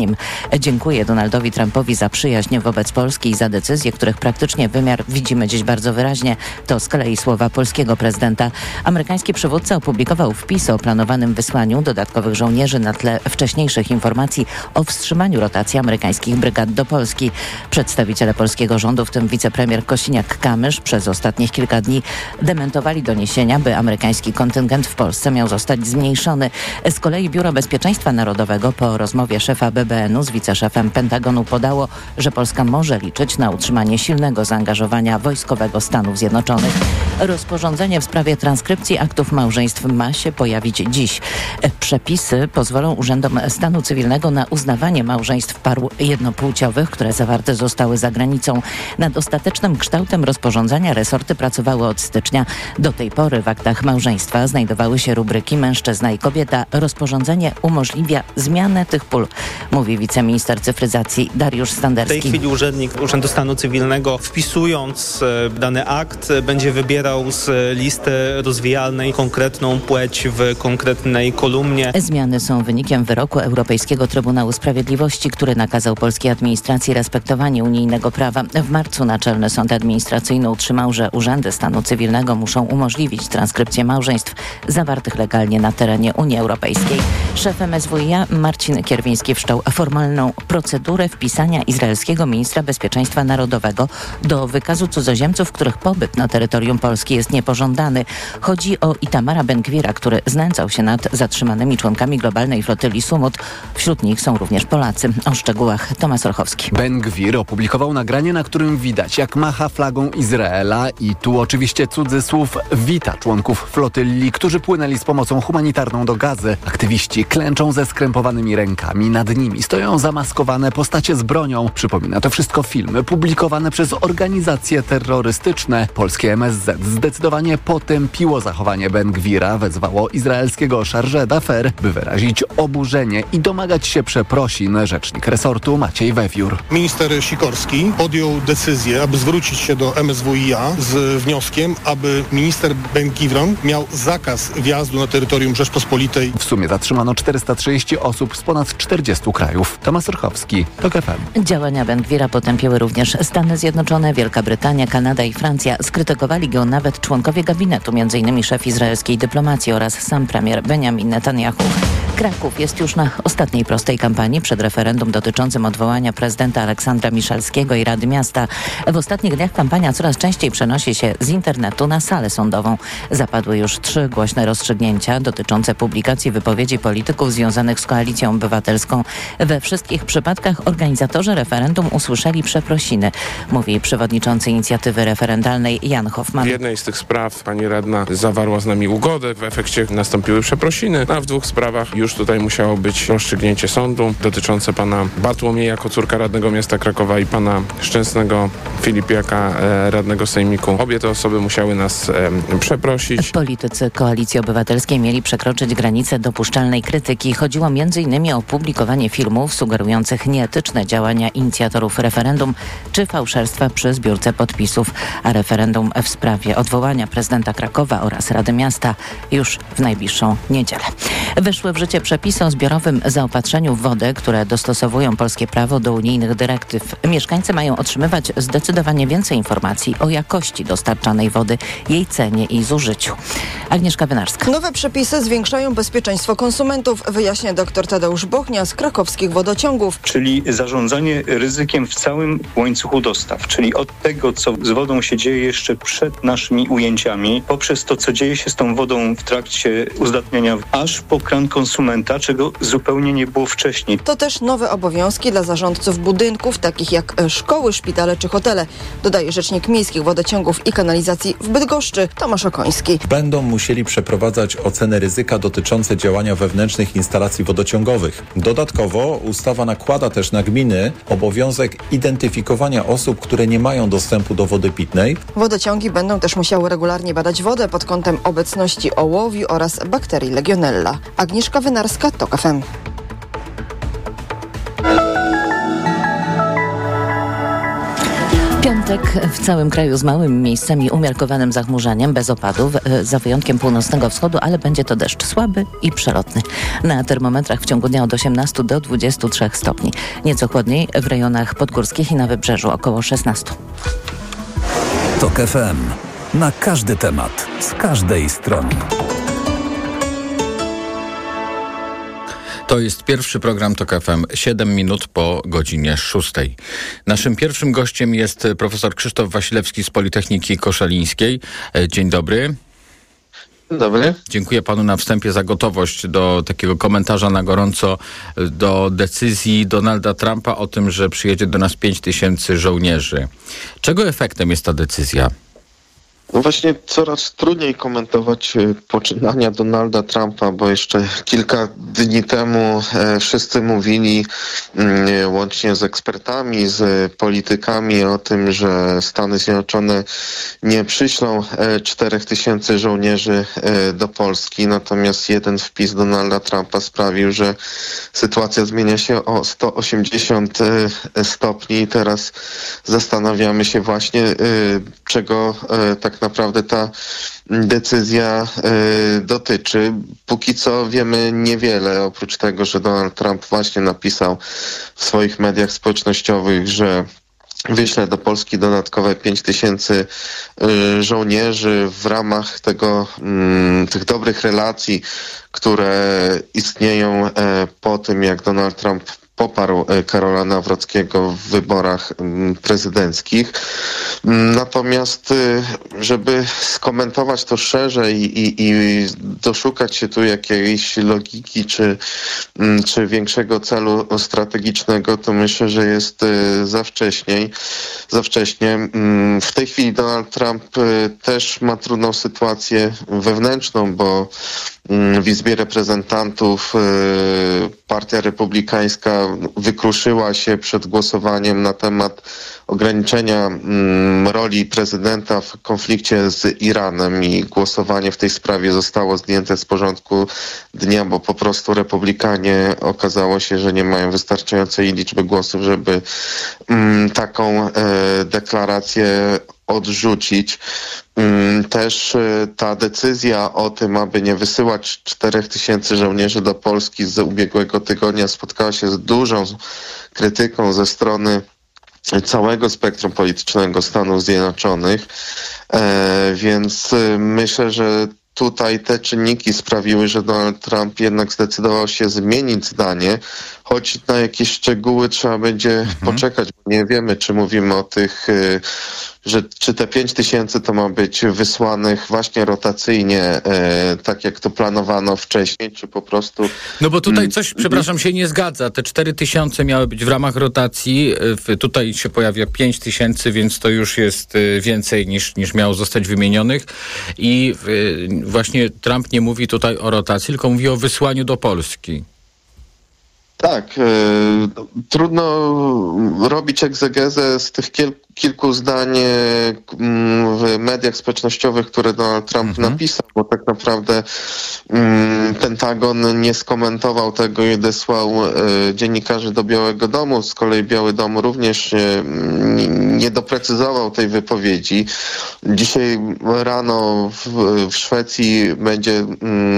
Dziękuję Donaldowi Trumpowi za przyjaźń wobec Polski i za decyzje, których praktycznie wymiar widzimy dziś bardzo wyraźnie. To z kolei słowa polskiego prezydenta. Amerykański przywódca opublikował wpis o planowanym wysłaniu dodatkowych żołnierzy na tle wcześniejszych informacji o wstrzymaniu rotacji amerykańskich brygad do Polski. Przedstawiciele polskiego rządu, w tym wicepremier Kosiniak-Kamysz, przez ostatnich kilka dni dementowali doniesienia, by amerykański kontyngent w Polsce miał zostać zmniejszony. Z kolei Biuro Bezpieczeństwa Narodowego po rozmowie szefa B B N-u z wiceszefem Pentagonu podało, że Polska może liczyć na utrzymanie silnego zaangażowania wojskowego Stanów Zjednoczonych. Rozporządzenie w sprawie transkrypcji aktów małżeństw ma się pojawić dziś. Przepisy pozwolą urzędom stanu cywilnego na uznawanie małżeństw paru jednopłciowych, które zawarte zostały za granicą. Nad ostatecznym kształtem rozporządzenia resorty pracowały od stycznia. Do tej pory w aktach małżeństwa znajdowały się rubryki mężczyzna i kobieta. Rozporządzenie umożliwia zmianę tych pól, mówi wiceminister cyfryzacji Dariusz Standerski. W tej chwili urzędnik Urzędu Stanu Cywilnego, wpisując dany akt, będzie wybierał z listy rozwijalnej konkretną płeć w konkretnej kolumnie. Zmiany są wynikiem wyroku Europejskiego Trybunału Sprawiedliwości, który nakazał polskiej administracji respektowanie unijnego prawa. W marcu Naczelny Sąd Administracyjny utrzymał, że urzędy stanu cywilnego muszą umożliwić transkrypcję małżeństw zawartych legalnie na terenie Unii Europejskiej. Szef M S W i A Marcin Kierwiński wszczął formalną procedurę wpisania izraelskiego ministra bezpieczeństwa narodowego do wykazu cudzoziemców, których pobyt na terytorium Polski jest niepożądany. Chodzi o Itamara Ben-Gvira, który znęcał się nad zatrzymanymi członkami globalnej flotyli Sumut. Wśród nich są również Polacy. O szczegółach Tomasz Orchowski. Ben-Gvir opublikował nagranie, na którym widać, jak macha flagą Izraela i tu oczywiście cudzysłów wita członków flotyli, którzy płynęli z pomocą humanitarną do Gazy. Aktywiści klęczą ze skrępowanymi rękami. Nad nimi stoją zamaskowane postacie z bronią. Przypomina to wszystko filmy publikowane przez organizacje terrorystyczne. Polskie M S Z zdecydowanie potępiło zachowanie Ben-Gvira, wezwało izraelskiego Chargé d'Affaires, by wyrazić oburzenie i domagać się przeprosin. Rzecznik resortu Maciej Wewiór. Minister Sikorski podjął decyzję, aby zwrócić się do M S W i A z wnioskiem, aby minister Ben-Gvir miał zakaz wjazdu na terytorium Rzeczpospolitej. W sumie zatrzymano czterysta trzydzieści osób z ponad czterdziestu krajów. Tomasz Orchowski, TOK F M. Działania Ben-Gvira potępiły również Stany Zjednoczone, Wielka Brytania, Kanada i Francja. Skrytykowali go nawet członkowie gabinetu, m.in. szef izraelskiej dyplomacji oraz sam premier Benjamin Netanyahu. Kraków jest już na ostatniej prostej kampanii przed referendum dotyczącym odwołania prezydenta Aleksandra Miszalskiego i Rady Miasta. W ostatnich dniach kampania coraz częściej przenosi się z internetu na salę sądową. Zapadły już trzy głośne rozstrzygnięcia dotyczące publikacji wypowiedzi polityków związanych z Koalicją Obywatelską. We wszystkich przypadkach organizatorzy referendum usłyszeli przeprosiny, mówi przewodniczący inicjatywy referendalnej Jan Hoffman. W jednej z tych spraw pani radna zawarła z nami ugodę, w efekcie nastąpiły przeprosiny, a w dwóch sprawach już tutaj musiało być rozstrzygnięcie sądu dotyczące pana Bartłomieja Kocurka, radnego miasta Krakowa, i pana Szczęsnego Filipiaka, e, radnego sejmiku. Obie te osoby musiały nas e, przeprosić. Politycy Koalicji Obywatelskiej mieli przekroczyć granicę dopuszczalnej krytyki. Chodziło między innymi o publikowanie filmów sugerujących nieetyczne działania inicjatorów referendum czy fałszerstwa przy zbiórce podpisów. A referendum w sprawie odwołania prezydenta Krakowa oraz Rady Miasta już w najbliższą niedzielę. Weszły w życie przepisy o zbiorowym zaopatrzeniu w wodę, które dostosowują polskie prawo do unijnych dyrektyw. Mieszkańcy mają otrzymywać zdecydowanie więcej informacji o jakości dostarczanej wody, jej cenie i zużyciu. Agnieszka Wynarska. Nowe przepisy zwiększają bezpieczeństwo konsumentów, wyjaśnia dr Tadeusz Bochnia z krakowskich wodociągów. Czyli zarządzanie ryzykiem w całym łańcuchu dostaw, czyli od tego, co z wodą się dzieje jeszcze przed naszymi ujęciami, poprzez to, co dzieje się z tą wodą w trakcie uzdatniania, aż po kran konsumenta, czego zupełnie nie było wcześniej. To też nowe obowiązki dla zarządców budynków, takich jak szkoły, szpitale czy hotele, dodaje rzecznik miejskich wodociągów i kanalizacji w Bydgoszczy Tomasz Okoński. Będą musieli przeprowadzać ocenę ryzyka dotyczące działania wewnętrznych instalacji wodociągowych. Dodatkowo ustawa nakłada też na gminy obowiązek identyfikowania osób, które nie mają dostępu do wody pitnej. Wodociągi będą też musiały regularnie badać wodę pod kątem obecności ołowiu oraz bakterii Legionella. Agnieszka Wynarska, TOK F M. Piątek w całym kraju z małym miejscami umiarkowanym zachmurzeniem, bez opadów, za wyjątkiem północnego wschodu, ale będzie to deszcz słaby i przelotny. Na termometrach w ciągu dnia od osiemnastu do dwudziestu trzech stopni. Nieco chłodniej w rejonach podgórskich i na wybrzeżu około szesnastu. TOK F M. Na każdy temat, z każdej strony. To jest pierwszy program TOK F M, siedem minut po godzinie szóstej. Naszym pierwszym gościem jest profesor Krzysztof Wasilewski z Politechniki Koszalińskiej. Dzień dobry. Dzień dobry. Dziękuję panu na wstępie za gotowość do takiego komentarza na gorąco do decyzji Donalda Trumpa o tym, że przyjedzie do nas pięć tysięcy żołnierzy. Czego efektem jest ta decyzja? No właśnie coraz trudniej komentować poczynania Donalda Trumpa, bo jeszcze kilka dni temu e, wszyscy mówili e, łącznie z ekspertami, z politykami o tym, że Stany Zjednoczone nie przyślą e, czterech tysięcy żołnierzy e, do Polski. Natomiast jeden wpis Donalda Trumpa sprawił, że sytuacja zmienia się o sto osiemdziesiąt e, stopni i teraz zastanawiamy się właśnie, e, czego e, tak naprawdę ta decyzja y, dotyczy. Póki co wiemy niewiele, oprócz tego, że Donald Trump właśnie napisał w swoich mediach społecznościowych, że wyśle do Polski dodatkowe pięć tysięcy y, żołnierzy w ramach tego, y, tych dobrych relacji, które istnieją y, po tym, jak Donald Trump poparł Karola Nawrockiego w wyborach prezydenckich. Natomiast, żeby skomentować to szerzej i, i doszukać się tu jakiejś logiki czy, czy większego celu strategicznego, to myślę, że jest za wcześnie. Za wcześnie. W tej chwili Donald Trump też ma trudną sytuację wewnętrzną, bo w Izbie Reprezentantów Partia Republikańska wykruszyła się przed głosowaniem na temat ograniczenia mm, roli prezydenta w konflikcie z Iranem i głosowanie w tej sprawie zostało zdjęte z porządku dnia, bo po prostu republikanie okazało się, że nie mają wystarczającej liczby głosów, żeby mm, taką e, deklarację odrzucić. Też ta decyzja o tym, aby nie wysyłać czterech tysięcy żołnierzy do Polski z ubiegłego tygodnia spotkała się z dużą krytyką ze strony całego spektrum politycznego Stanów Zjednoczonych, e, więc myślę, że tutaj te czynniki sprawiły, że Donald Trump jednak zdecydował się zmienić zdanie, choć na jakieś szczegóły trzeba będzie mhm. poczekać, bo nie wiemy, czy mówimy o tych, że czy te pięć tysięcy to ma być wysłanych właśnie rotacyjnie, e, tak jak to planowano wcześniej, czy po prostu... No bo tutaj coś, przepraszam, się nie zgadza. Te cztery tysiące miały być w ramach rotacji, w, tutaj się pojawia pięć tysięcy, więc to już jest więcej niż, niż miało zostać wymienionych. I w, właśnie Trump nie mówi tutaj o rotacji, tylko mówi o wysłaniu do Polski. Tak, e, trudno robić egzegezę z tych kiel, kilku zdań e, w mediach społecznościowych, które Donald Trump mhm. napisał, bo tak naprawdę m, Pentagon nie skomentował tego i odesłał e, dziennikarzy do Białego Domu. Z kolei Biały Dom również e, nie doprecyzował tej wypowiedzi. Dzisiaj rano w, w Szwecji będzie m,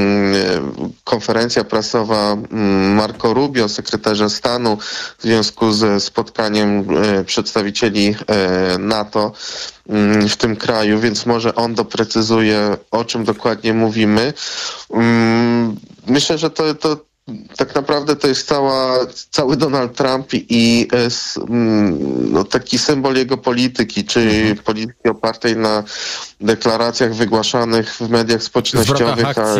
konferencja prasowa m, Marco Rubio, sekretarza stanu, w związku ze spotkaniem e, przedstawicieli e, NATO m, w tym kraju, więc może on doprecyzuje, o czym dokładnie mówimy. M, myślę, że to, to tak naprawdę to jest cała, cały Donald Trump i s, m, no, taki symbol jego polityki, czy mhm. polityki opartej na deklaracjach wygłaszanych w mediach społecznościowych. A,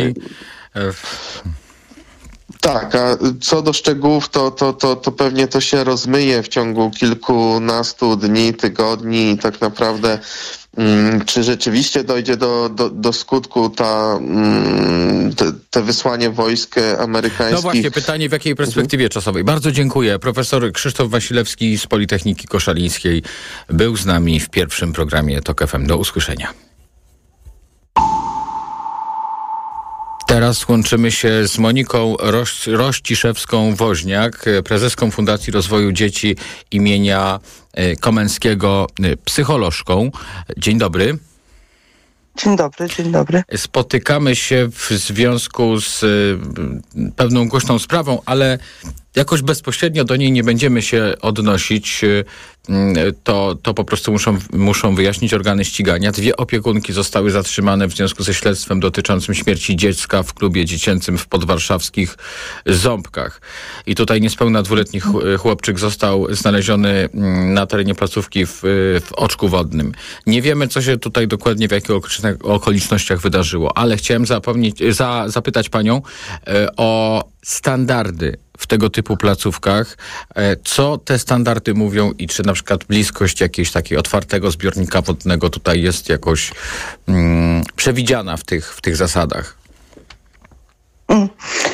Tak, a co do szczegółów, to, to, to, to pewnie to się rozmyje w ciągu kilkunastu dni, tygodni i tak naprawdę mm, czy rzeczywiście dojdzie do, do, do skutku ta, mm, te, te wysłanie wojsk amerykańskich. No właśnie, pytanie w jakiej perspektywie czasowej. Bardzo dziękuję. Profesor Krzysztof Wasilewski z Politechniki Koszalińskiej był z nami w pierwszym programie TOK F M. Do usłyszenia. Teraz łączymy się z Moniką Roś- Rościszewską-Woźniak, prezeską Fundacji Rozwoju Dzieci imienia Komenskiego, psycholożką. Dzień dobry. Dzień dobry, dzień dobry. Spotykamy się w związku z pewną głośną sprawą, ale jakoś bezpośrednio do niej nie będziemy się odnosić. To, to po prostu muszą, muszą wyjaśnić organy ścigania. Dwie opiekunki zostały zatrzymane w związku ze śledztwem dotyczącym śmierci dziecka w klubie dziecięcym w podwarszawskich Ząbkach. I tutaj niespełna dwuletni chłopczyk został znaleziony na terenie placówki w, w oczku wodnym. Nie wiemy, co się tutaj dokładnie w jakich okolicznościach wydarzyło, ale chciałem zapomnieć, za, zapytać panią o standardy w tego typu placówkach. Co te standardy mówią i czy na przykład bliskość jakiegoś takiego otwartego zbiornika wodnego tutaj jest jakoś mm, przewidziana w tych, w tych zasadach? Mm.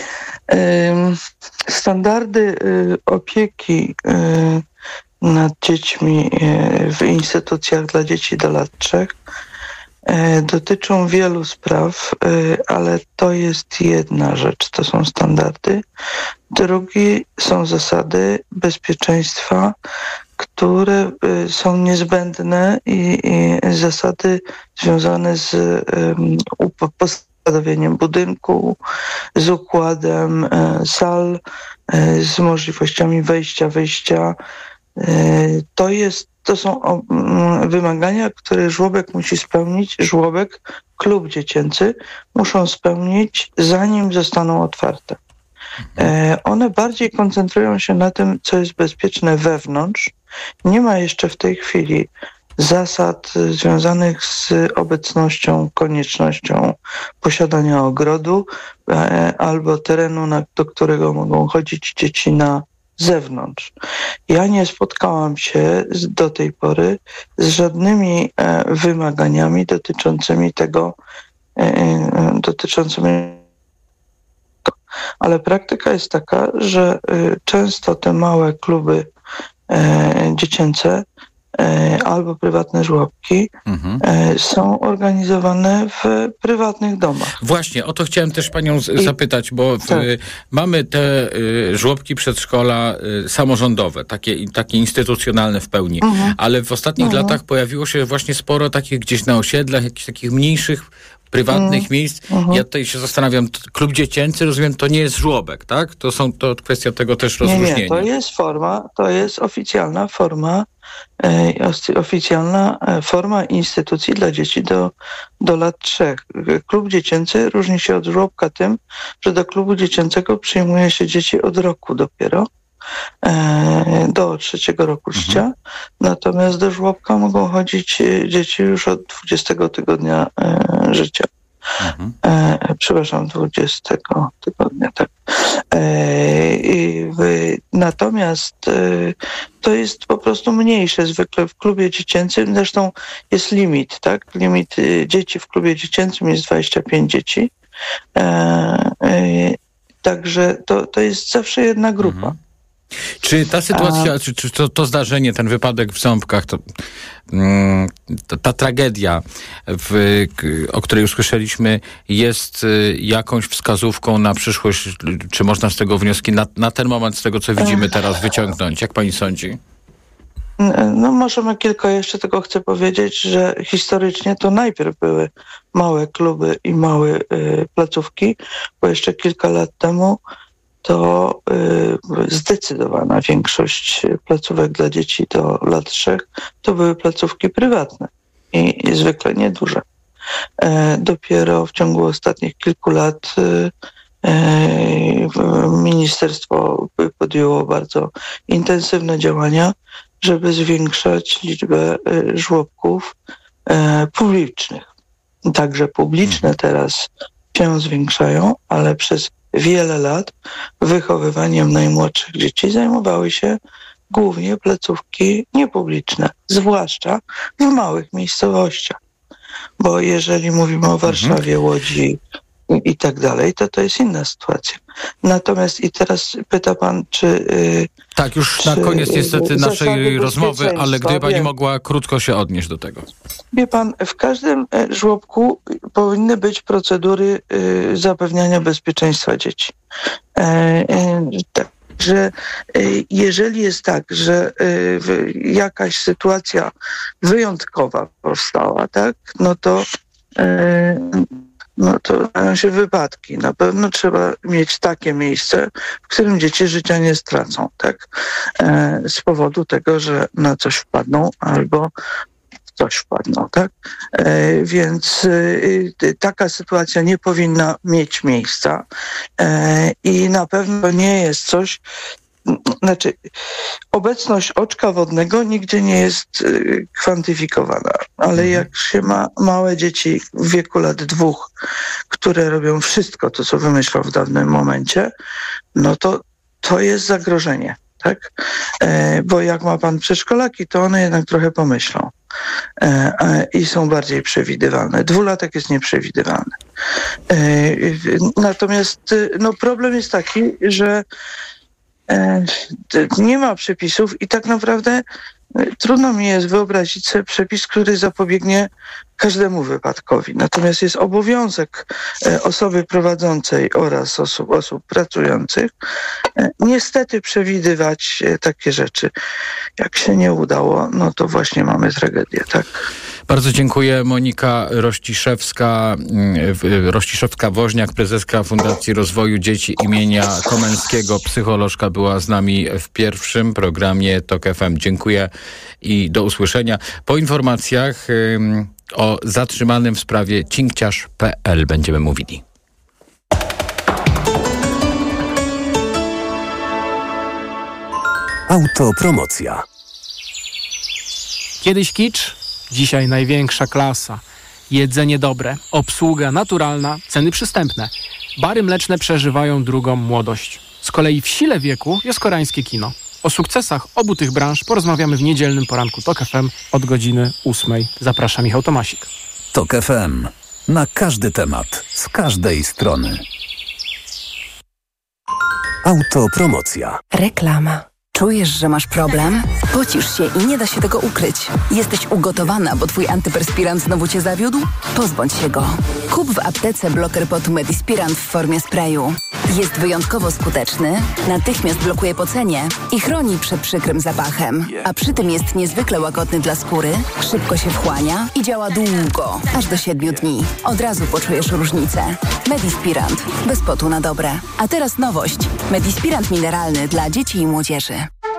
Standardy opieki nad dziećmi w instytucjach dla dzieci do lat trzech dotyczą wielu spraw, ale to jest jedna rzecz, to są standardy. Drugi są zasady bezpieczeństwa, które są niezbędne i, i zasady związane z um, postawieniem budynku, z układem e, sal, e, z możliwościami wejścia, wyjścia. E, to jest To są o, m, wymagania, które żłobek musi spełnić, żłobek, klub dziecięcy muszą spełnić, zanim zostaną otwarte. E, one bardziej koncentrują się na tym, co jest bezpieczne wewnątrz. Nie ma jeszcze w tej chwili zasad związanych z obecnością, koniecznością posiadania ogrodu e, albo terenu, na, do którego mogą chodzić dzieci na zewnątrz. Ja nie spotkałam się z, do tej pory z żadnymi e, wymaganiami dotyczącymi tego, e, e, dotyczącymi ale praktyka jest taka, że e, często te małe kluby e, dziecięce e, albo prywatne żłobki mhm. e, są organizowane w prywatnych domach. Właśnie, o to chciałem też panią z- zapytać, bo w, tak. mamy te y, żłobki przedszkola y, samorządowe, takie, takie instytucjonalne w pełni, mhm. ale w ostatnich mhm. latach pojawiło się właśnie sporo takich gdzieś na osiedlach, jakichś takich mniejszych, prywatnych mm, miejsc. Uh-huh. Ja tutaj się zastanawiam, klub dziecięcy, rozumiem, to nie jest żłobek, tak? To są to kwestia tego też rozróżnienia. Nie, nie, to jest forma, to jest oficjalna forma, e, oficjalna forma instytucji dla dzieci do, do lat trzech. Klub dziecięcy różni się od żłobka tym, że do klubu dziecięcego przyjmuje się dzieci od roku dopiero, e, do trzeciego roku uh-huh. życia. Natomiast do żłobka mogą chodzić dzieci już od dwudziestego tygodnia e, życia. Mhm. E, przepraszam, dwudziestego tygodnia, tak. E, i w, natomiast e, to jest po prostu mniejsze. Zwykle w klubie dziecięcym, zresztą jest limit, tak? Limit e, dzieci w klubie dziecięcym jest dwadzieścia pięć dzieci. E, e, także to, to jest zawsze jedna grupa. Mhm. Czy ta sytuacja, A... czy, czy to, to zdarzenie, ten wypadek w Ząbkach, to, mm, ta, ta tragedia, w, o której usłyszeliśmy, jest y, jakąś wskazówką na przyszłość? Czy można z tego wnioski na, na ten moment, z tego co widzimy teraz, wyciągnąć? Jak pani sądzi? No możemy kilka jeszcze, tylko chcę powiedzieć, że historycznie to najpierw były małe kluby i małe y, placówki, bo jeszcze kilka lat temu to y, zdecydowana większość placówek dla dzieci do lat trzech to były placówki prywatne i, i zwykle nieduże. E, dopiero w ciągu ostatnich kilku lat y, y, ministerstwo podjęło bardzo intensywne działania, żeby zwiększać liczbę y, żłobków y, publicznych. Także publiczne teraz się zwiększają, ale przez wiele lat wychowywaniem najmłodszych dzieci zajmowały się głównie placówki niepubliczne, zwłaszcza w małych miejscowościach. Bo jeżeli mówimy o Warszawie, Łodzi, i tak dalej, to to jest inna sytuacja. Natomiast i teraz pyta pan, czy... Yy, tak, już czy, na koniec niestety naszej rozmowy, ale gdyby pani wiem. mogła krótko się odnieść do tego. Wie pan, w każdym żłobku powinny być procedury yy, zapewniania bezpieczeństwa dzieci. Yy, yy, tak. Że jeżeli jest tak, że jakaś sytuacja wyjątkowa powstała, tak, no to no to mają się wypadki. Na pewno trzeba mieć takie miejsce, w którym dzieci życia nie stracą, tak, z powodu tego, że na coś wpadną albo coś wpadną, tak? E, więc e, taka sytuacja nie powinna mieć miejsca e, i na pewno nie jest coś, znaczy obecność oczka wodnego nigdzie nie jest e, kwantyfikowana, ale jak się ma małe dzieci w wieku lat dwóch, które robią wszystko to, co wymyślą w danym momencie, no to to jest zagrożenie. Tak? E, bo jak ma pan przedszkolaki, to one jednak trochę pomyślą e, e, i są bardziej przewidywalne. Dwulatek jest nieprzewidywalny. E, natomiast no, problem jest taki, że e, nie ma przepisów i tak naprawdę trudno mi jest wyobrazić sobie przepis, który zapobiegnie każdemu wypadkowi. Natomiast jest obowiązek osoby prowadzącej oraz osób, osób pracujących niestety przewidywać takie rzeczy. Jak się nie udało, no to właśnie mamy tragedię, tak? Bardzo dziękuję. Monika Rościszewska, Rościszewska-Woźniak, prezeska Fundacji Rozwoju Dzieci imienia Komenskiego, psycholożka, była z nami w pierwszym programie TOK F M. Dziękuję i do usłyszenia. Po informacjach o zatrzymanym w sprawie cinkciarz kropka pe el będziemy mówili. Autopromocja. Kiedyś kicz, dzisiaj największa klasa. Jedzenie dobre, obsługa naturalna, ceny przystępne. Bary mleczne przeżywają drugą młodość. Z kolei w sile wieku jest koreańskie kino. O sukcesach obu tych branż porozmawiamy w niedzielnym poranku TOK F M od godziny ósmej. Zaprasza Michał Tomasik. TOK F M. Na każdy temat, z każdej strony. Autopromocja. Reklama. Czujesz, że masz problem? Pocisz się i nie da się tego ukryć. Jesteś ugotowana, bo twój antyperspirant znowu cię zawiódł? Pozbądź się go. Kup w aptece bloker potu Medispirant w formie sprayu. Jest wyjątkowo skuteczny, natychmiast blokuje pocenie i chroni przed przykrym zapachem. A przy tym jest niezwykle łagodny dla skóry, szybko się wchłania i działa długo, aż do siedmiu dni. Od razu poczujesz różnicę. Medispirant. Bez potu na dobre. A teraz nowość. Medispirant mineralny dla dzieci i młodzieży.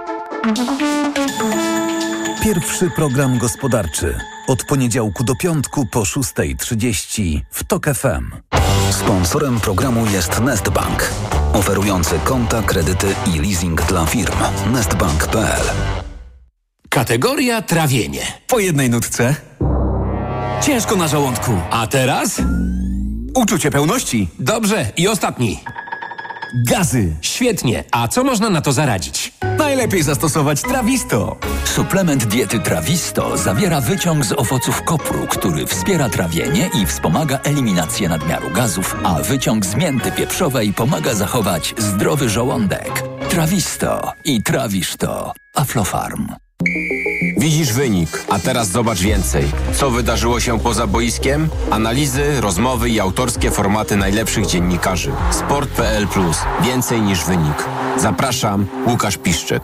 Pierwszy program gospodarczy. Od poniedziałku do piątku po szósta trzydzieści w TOK F M. Sponsorem programu jest Nestbank, oferujący konta, kredyty i leasing dla firm. nestbank kropka pe el. Kategoria trawienie. Po jednej nutce. Ciężko na żołądku. A teraz? Uczucie pełności. Dobrze. I ostatni. Gazy. Świetnie. A co można na to zaradzić? Najlepiej zastosować Trawisto. Suplement diety Trawisto zawiera wyciąg z owoców kopru, który wspiera trawienie i wspomaga eliminację nadmiaru gazów, a wyciąg z mięty pieprzowej pomaga zachować zdrowy żołądek. Trawisto i trawisz to. Aflofarm. Widzisz wynik, a teraz zobacz więcej. Co wydarzyło się poza boiskiem? Analizy, rozmowy i autorskie formaty najlepszych dziennikarzy. sport kropka pe el plus. Więcej niż wynik. Zapraszam, Łukasz Piszczek.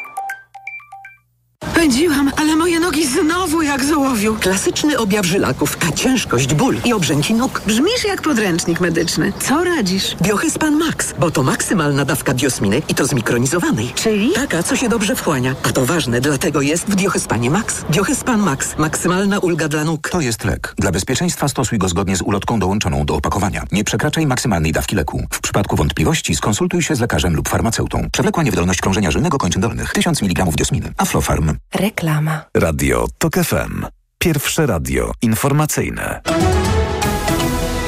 Pędziłam, ale moje nogi znowu jak z ołowiu. Klasyczny objaw żylaków, a ciężkość, ból i obrzęki nóg. Brzmisz jak podręcznik medyczny. Co radzisz? Biohyspan Max, bo to maksymalna dawka biosminy i to zmikronizowanej. Czyli? Taka, co się dobrze wchłania. A to ważne, dlatego jest w Biohyspanie Max. Biohyspan Max. Maksymalna ulga dla nóg. To jest lek. Dla bezpieczeństwa stosuj go zgodnie z ulotką dołączoną do opakowania. Nie przekraczaj maksymalnej dawki leku. W przypadku wątpliwości skonsultuj się z lekarzem lub farmaceutą. Przewlekła niewydolność krążenia żylnego kończyn dolnych. tysiąc miligramów diosminy. Aflofarm. Reklama. Radio TOK F M. Pierwsze radio informacyjne.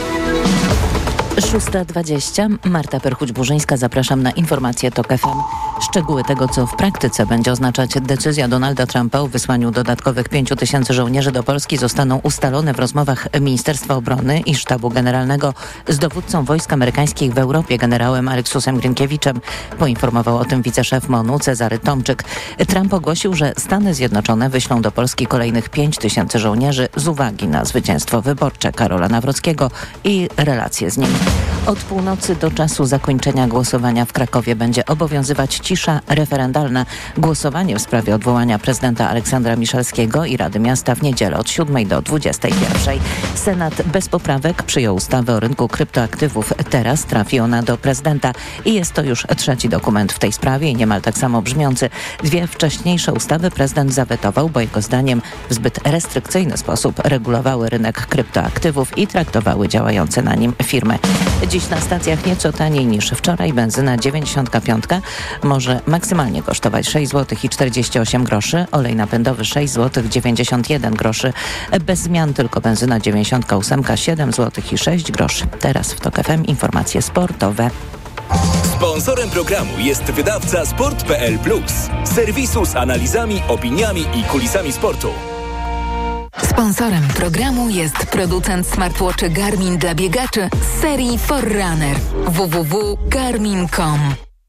szósta dwadzieścia. Marta Perchuć-Burzyńska. Zapraszam na informacje TOK F M. Szczegóły tego, co w praktyce będzie oznaczać decyzja Donalda Trumpa o wysłaniu dodatkowych pięciu tysięcy żołnierzy do Polski, zostaną ustalone w rozmowach Ministerstwa Obrony i Sztabu Generalnego z dowódcą wojsk amerykańskich w Europie, generałem Aleksusem Grynkiewiczem. Poinformował o tym wiceszef MONU Cezary Tomczyk. Trump ogłosił, że Stany Zjednoczone wyślą do Polski kolejnych pięć tysięcy żołnierzy z uwagi na zwycięstwo wyborcze Karola Nawrockiego i relacje z nim. Od północy do czasu zakończenia głosowania w Krakowie będzie obowiązywać cisza referendalna. Głosowanie w sprawie odwołania prezydenta Aleksandra Miszalskiego i Rady Miasta w niedzielę od siódmej do dwudziestej pierwszej. Senat bez poprawek przyjął ustawę o rynku kryptoaktywów. Teraz trafi ona do prezydenta i jest to już trzeci dokument w tej sprawie i niemal tak samo brzmiący. Dwie wcześniejsze ustawy prezydent zawetował, bo jego zdaniem w zbyt restrykcyjny sposób regulowały rynek kryptoaktywów i traktowały działające na nim firmy. Dziś na stacjach nieco taniej niż wczoraj. Benzyna dziewięćdziesiąt pięć może maksymalnie kosztować sześć złotych i czterdzieści osiem groszy, olej napędowy sześć złotych dziewięćdziesiąt jeden groszy. Bez zmian tylko benzyna dziewięćdziesiąt osiem siedem złotych i sześć groszy. Teraz w TOK F M informacje sportowe. Sponsorem programu jest wydawca sport kropka p l plus, serwisu z analizami, opiniami i kulisami sportu. Sponsorem programu jest producent smartwatchy Garmin dla biegaczy z serii Forerunner. w w w kropka garmin kropka com.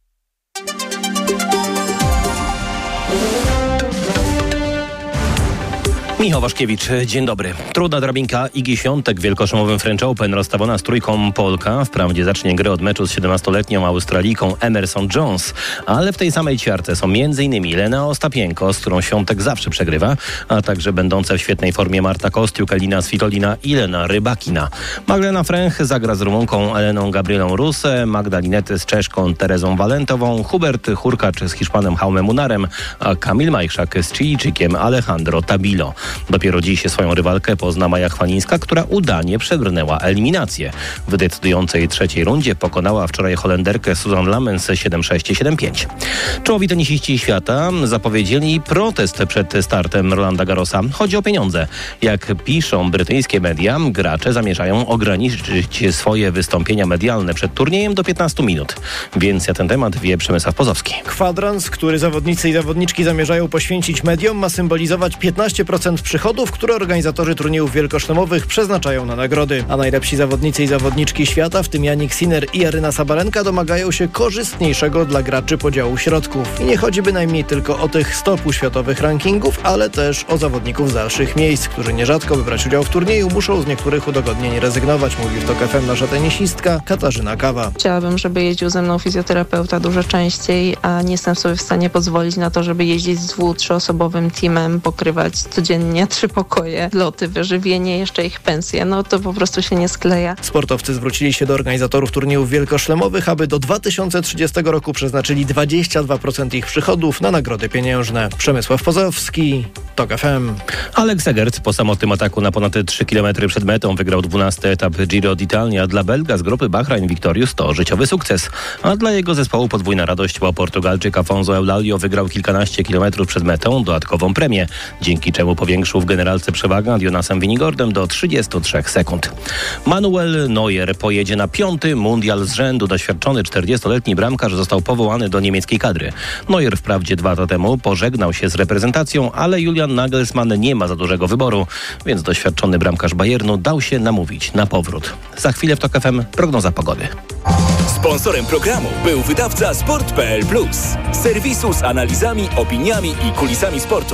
Michał Waszkiewicz, dzień dobry. Trudna drabinka Igi Świątek w wielkoszlemowym French Open, rozstawiona z trójką Polka. Wprawdzie zacznie grę od meczu z siedemnastoletnią Australijką Emerson Jones, ale w tej samej ćwiartce są m.in. Lena Ostapienko, z którą Świątek zawsze przegrywa, a także będące w świetnej formie Marta Kostiuk, Elina Svitolina i Lena Rybakina. Magdalena Fręch zagra z Rumunką Eleną Gabrielą Ruse, Magda Linety z Czeszką Terezą Walentową, Hubert Hurkacz z Hiszpanem Jaumem Munarem, a Kamil Majchrzak z Chilijczykiem Alejandro Tabilo. Dopiero dziś swoją rywalkę pozna Maja Chwalińska, która udanie przebrnęła eliminację. W decydującej trzeciej rundzie pokonała wczoraj Holenderkę Susan Lamens siedem sześć siedem pięć. Czołowi tenisiści świata zapowiedzieli protest przed startem Rolanda Garrosa. Chodzi o pieniądze. Jak piszą brytyjskie media, gracze zamierzają ograniczyć swoje wystąpienia medialne przed turniejem do piętnastu minut. Więcej na ten temat wie Przemysław Pozowski. Kwadrans, który zawodnicy i zawodniczki zamierzają poświęcić mediom, ma symbolizować piętnaście procent przychodów, które organizatorzy turniejów wielkoszlemowych przeznaczają na nagrody. A najlepsi zawodnicy i zawodniczki świata, w tym Jannik Sinner i Aryna Sabalenka, domagają się korzystniejszego dla graczy podziału środków. I nie chodzi bynajmniej tylko o tych sto półświatowych rankingów, ale też o zawodników z dalszych miejsc, którzy nierzadko, by brać udział w turnieju, muszą z niektórych udogodnień rezygnować, mówi w TOK F M nasza tenisistka Katarzyna Kawa. Chciałabym, żeby jeździł ze mną fizjoterapeuta dużo częściej, a nie jestem sobie w stanie pozwolić na to, żeby jeździć z dwu-, trzyosobowym teamem, pokrywać codziennie trzy pokoje, loty, wyżywienie, jeszcze ich pensje. No to po prostu się nie skleja. Sportowcy zwrócili się do organizatorów turniejów wielkoszlemowych, aby do dwa tysiące trzydziestego roku przeznaczyli dwadzieścia dwa procent ich przychodów na nagrody pieniężne. Przemysław Pozowski, TOK F M. Alex Egert po samotnym ataku na ponad trzy kilometry przed metą wygrał dwunasty etap Giro d'Italia. Dla Belga z grupy Bahrain Victorious to życiowy sukces, a dla jego zespołu podwójna radość, bo Portugalczyk Afonso Eulalio wygrał kilkanaście kilometrów przed metą dodatkową premię, dzięki czemu powiększył w generalce przewagę nad Jonasem Vinigordem do trzydziestu trzech sekund. Manuel Neuer pojedzie na piąty mundial z rzędu. Doświadczony czterdziestoletni bramkarz został powołany do niemieckiej kadry. Neuer wprawdzie dwa lata temu pożegnał się z reprezentacją, ale Julian Nagelsmann nie ma za dużego wyboru, więc doświadczony bramkarz Bayernu dał się namówić na powrót. Za chwilę w TOK F M prognoza pogody. Sponsorem programu był wydawca sport kropka p l plus, serwisu z analizami, opiniami i kulisami sportu.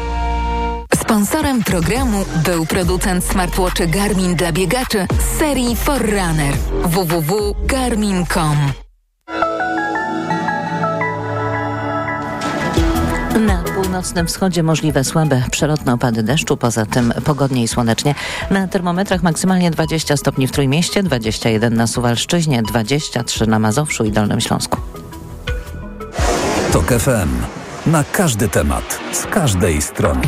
Sponsorem programu był producent smartwatchy Garmin dla biegaczy z serii Forerunner. w w w kropka garmin kropka com. Na północnym wschodzie możliwe słabe, przelotne opady deszczu, poza tym pogodnie i słonecznie. Na termometrach maksymalnie dwadzieścia stopni w Trójmieście, dwadzieścia jeden na Suwalszczyźnie, dwadzieścia trzy na Mazowszu i Dolnym Śląsku. TOK F M. Na każdy temat, z każdej strony.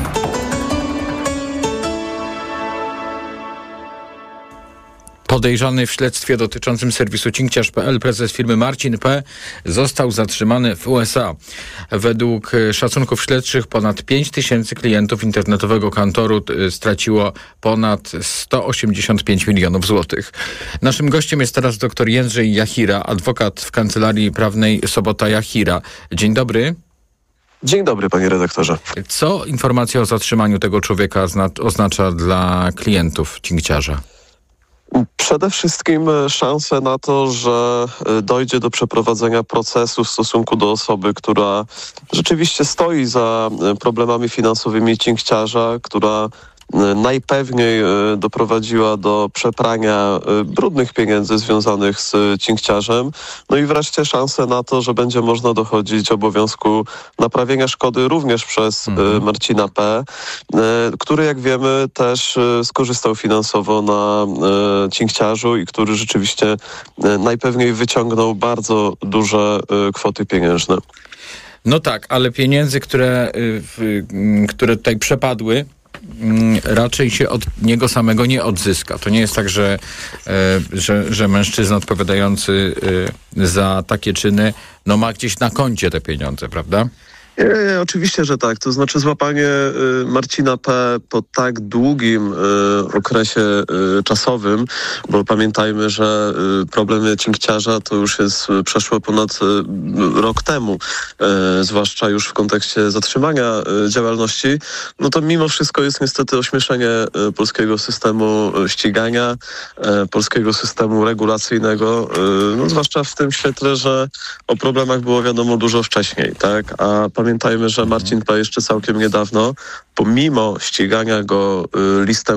Podejrzany w śledztwie dotyczącym serwisu cinkciarz kropka p l prezes firmy Marcin P. został zatrzymany w U S A. Według szacunków śledczych ponad pięć tysięcy klientów internetowego kantoru straciło ponad sto osiemdziesiąt pięć milionów złotych. Naszym gościem jest teraz dr Jędrzej Jachira, adwokat w Kancelarii Prawnej Sobota Jachira. Dzień dobry. Dzień dobry, panie redaktorze. Co informacja o zatrzymaniu tego człowieka oznacza dla klientów cinkciarza? Przede wszystkim szanse na to, że dojdzie do przeprowadzenia procesu w stosunku do osoby, która rzeczywiście stoi za problemami finansowymi cinkciarza, która najpewniej doprowadziła do przeprania brudnych pieniędzy związanych z cinkciarzem. No i wreszcie szanse na to, że będzie można dochodzić obowiązku naprawienia szkody również przez mhm. Marcina P., który, jak wiemy, też skorzystał finansowo na cinkciarzu i który rzeczywiście najpewniej wyciągnął bardzo duże kwoty pieniężne. No tak, ale pieniędzy, które, które tutaj przepadły, raczej się od niego samego nie odzyska. To nie jest tak, że, że, że mężczyzna odpowiadający za takie czyny no ma gdzieś na koncie te pieniądze, prawda? Nie, nie, oczywiście, że tak. To znaczy złapanie y, Marcina P. po tak długim y, okresie y, czasowym, bo pamiętajmy, że y, problemy cinkciarza to już jest y, przeszło ponad y, rok temu, y, zwłaszcza już w kontekście zatrzymania y, działalności, no to mimo wszystko jest niestety ośmieszenie y, polskiego systemu y, ścigania, y, polskiego systemu regulacyjnego, y, no zwłaszcza w tym świetle, że o problemach było wiadomo dużo wcześniej, tak? A pamiętajmy, że Marcin P. jeszcze całkiem niedawno, pomimo ścigania go y, listem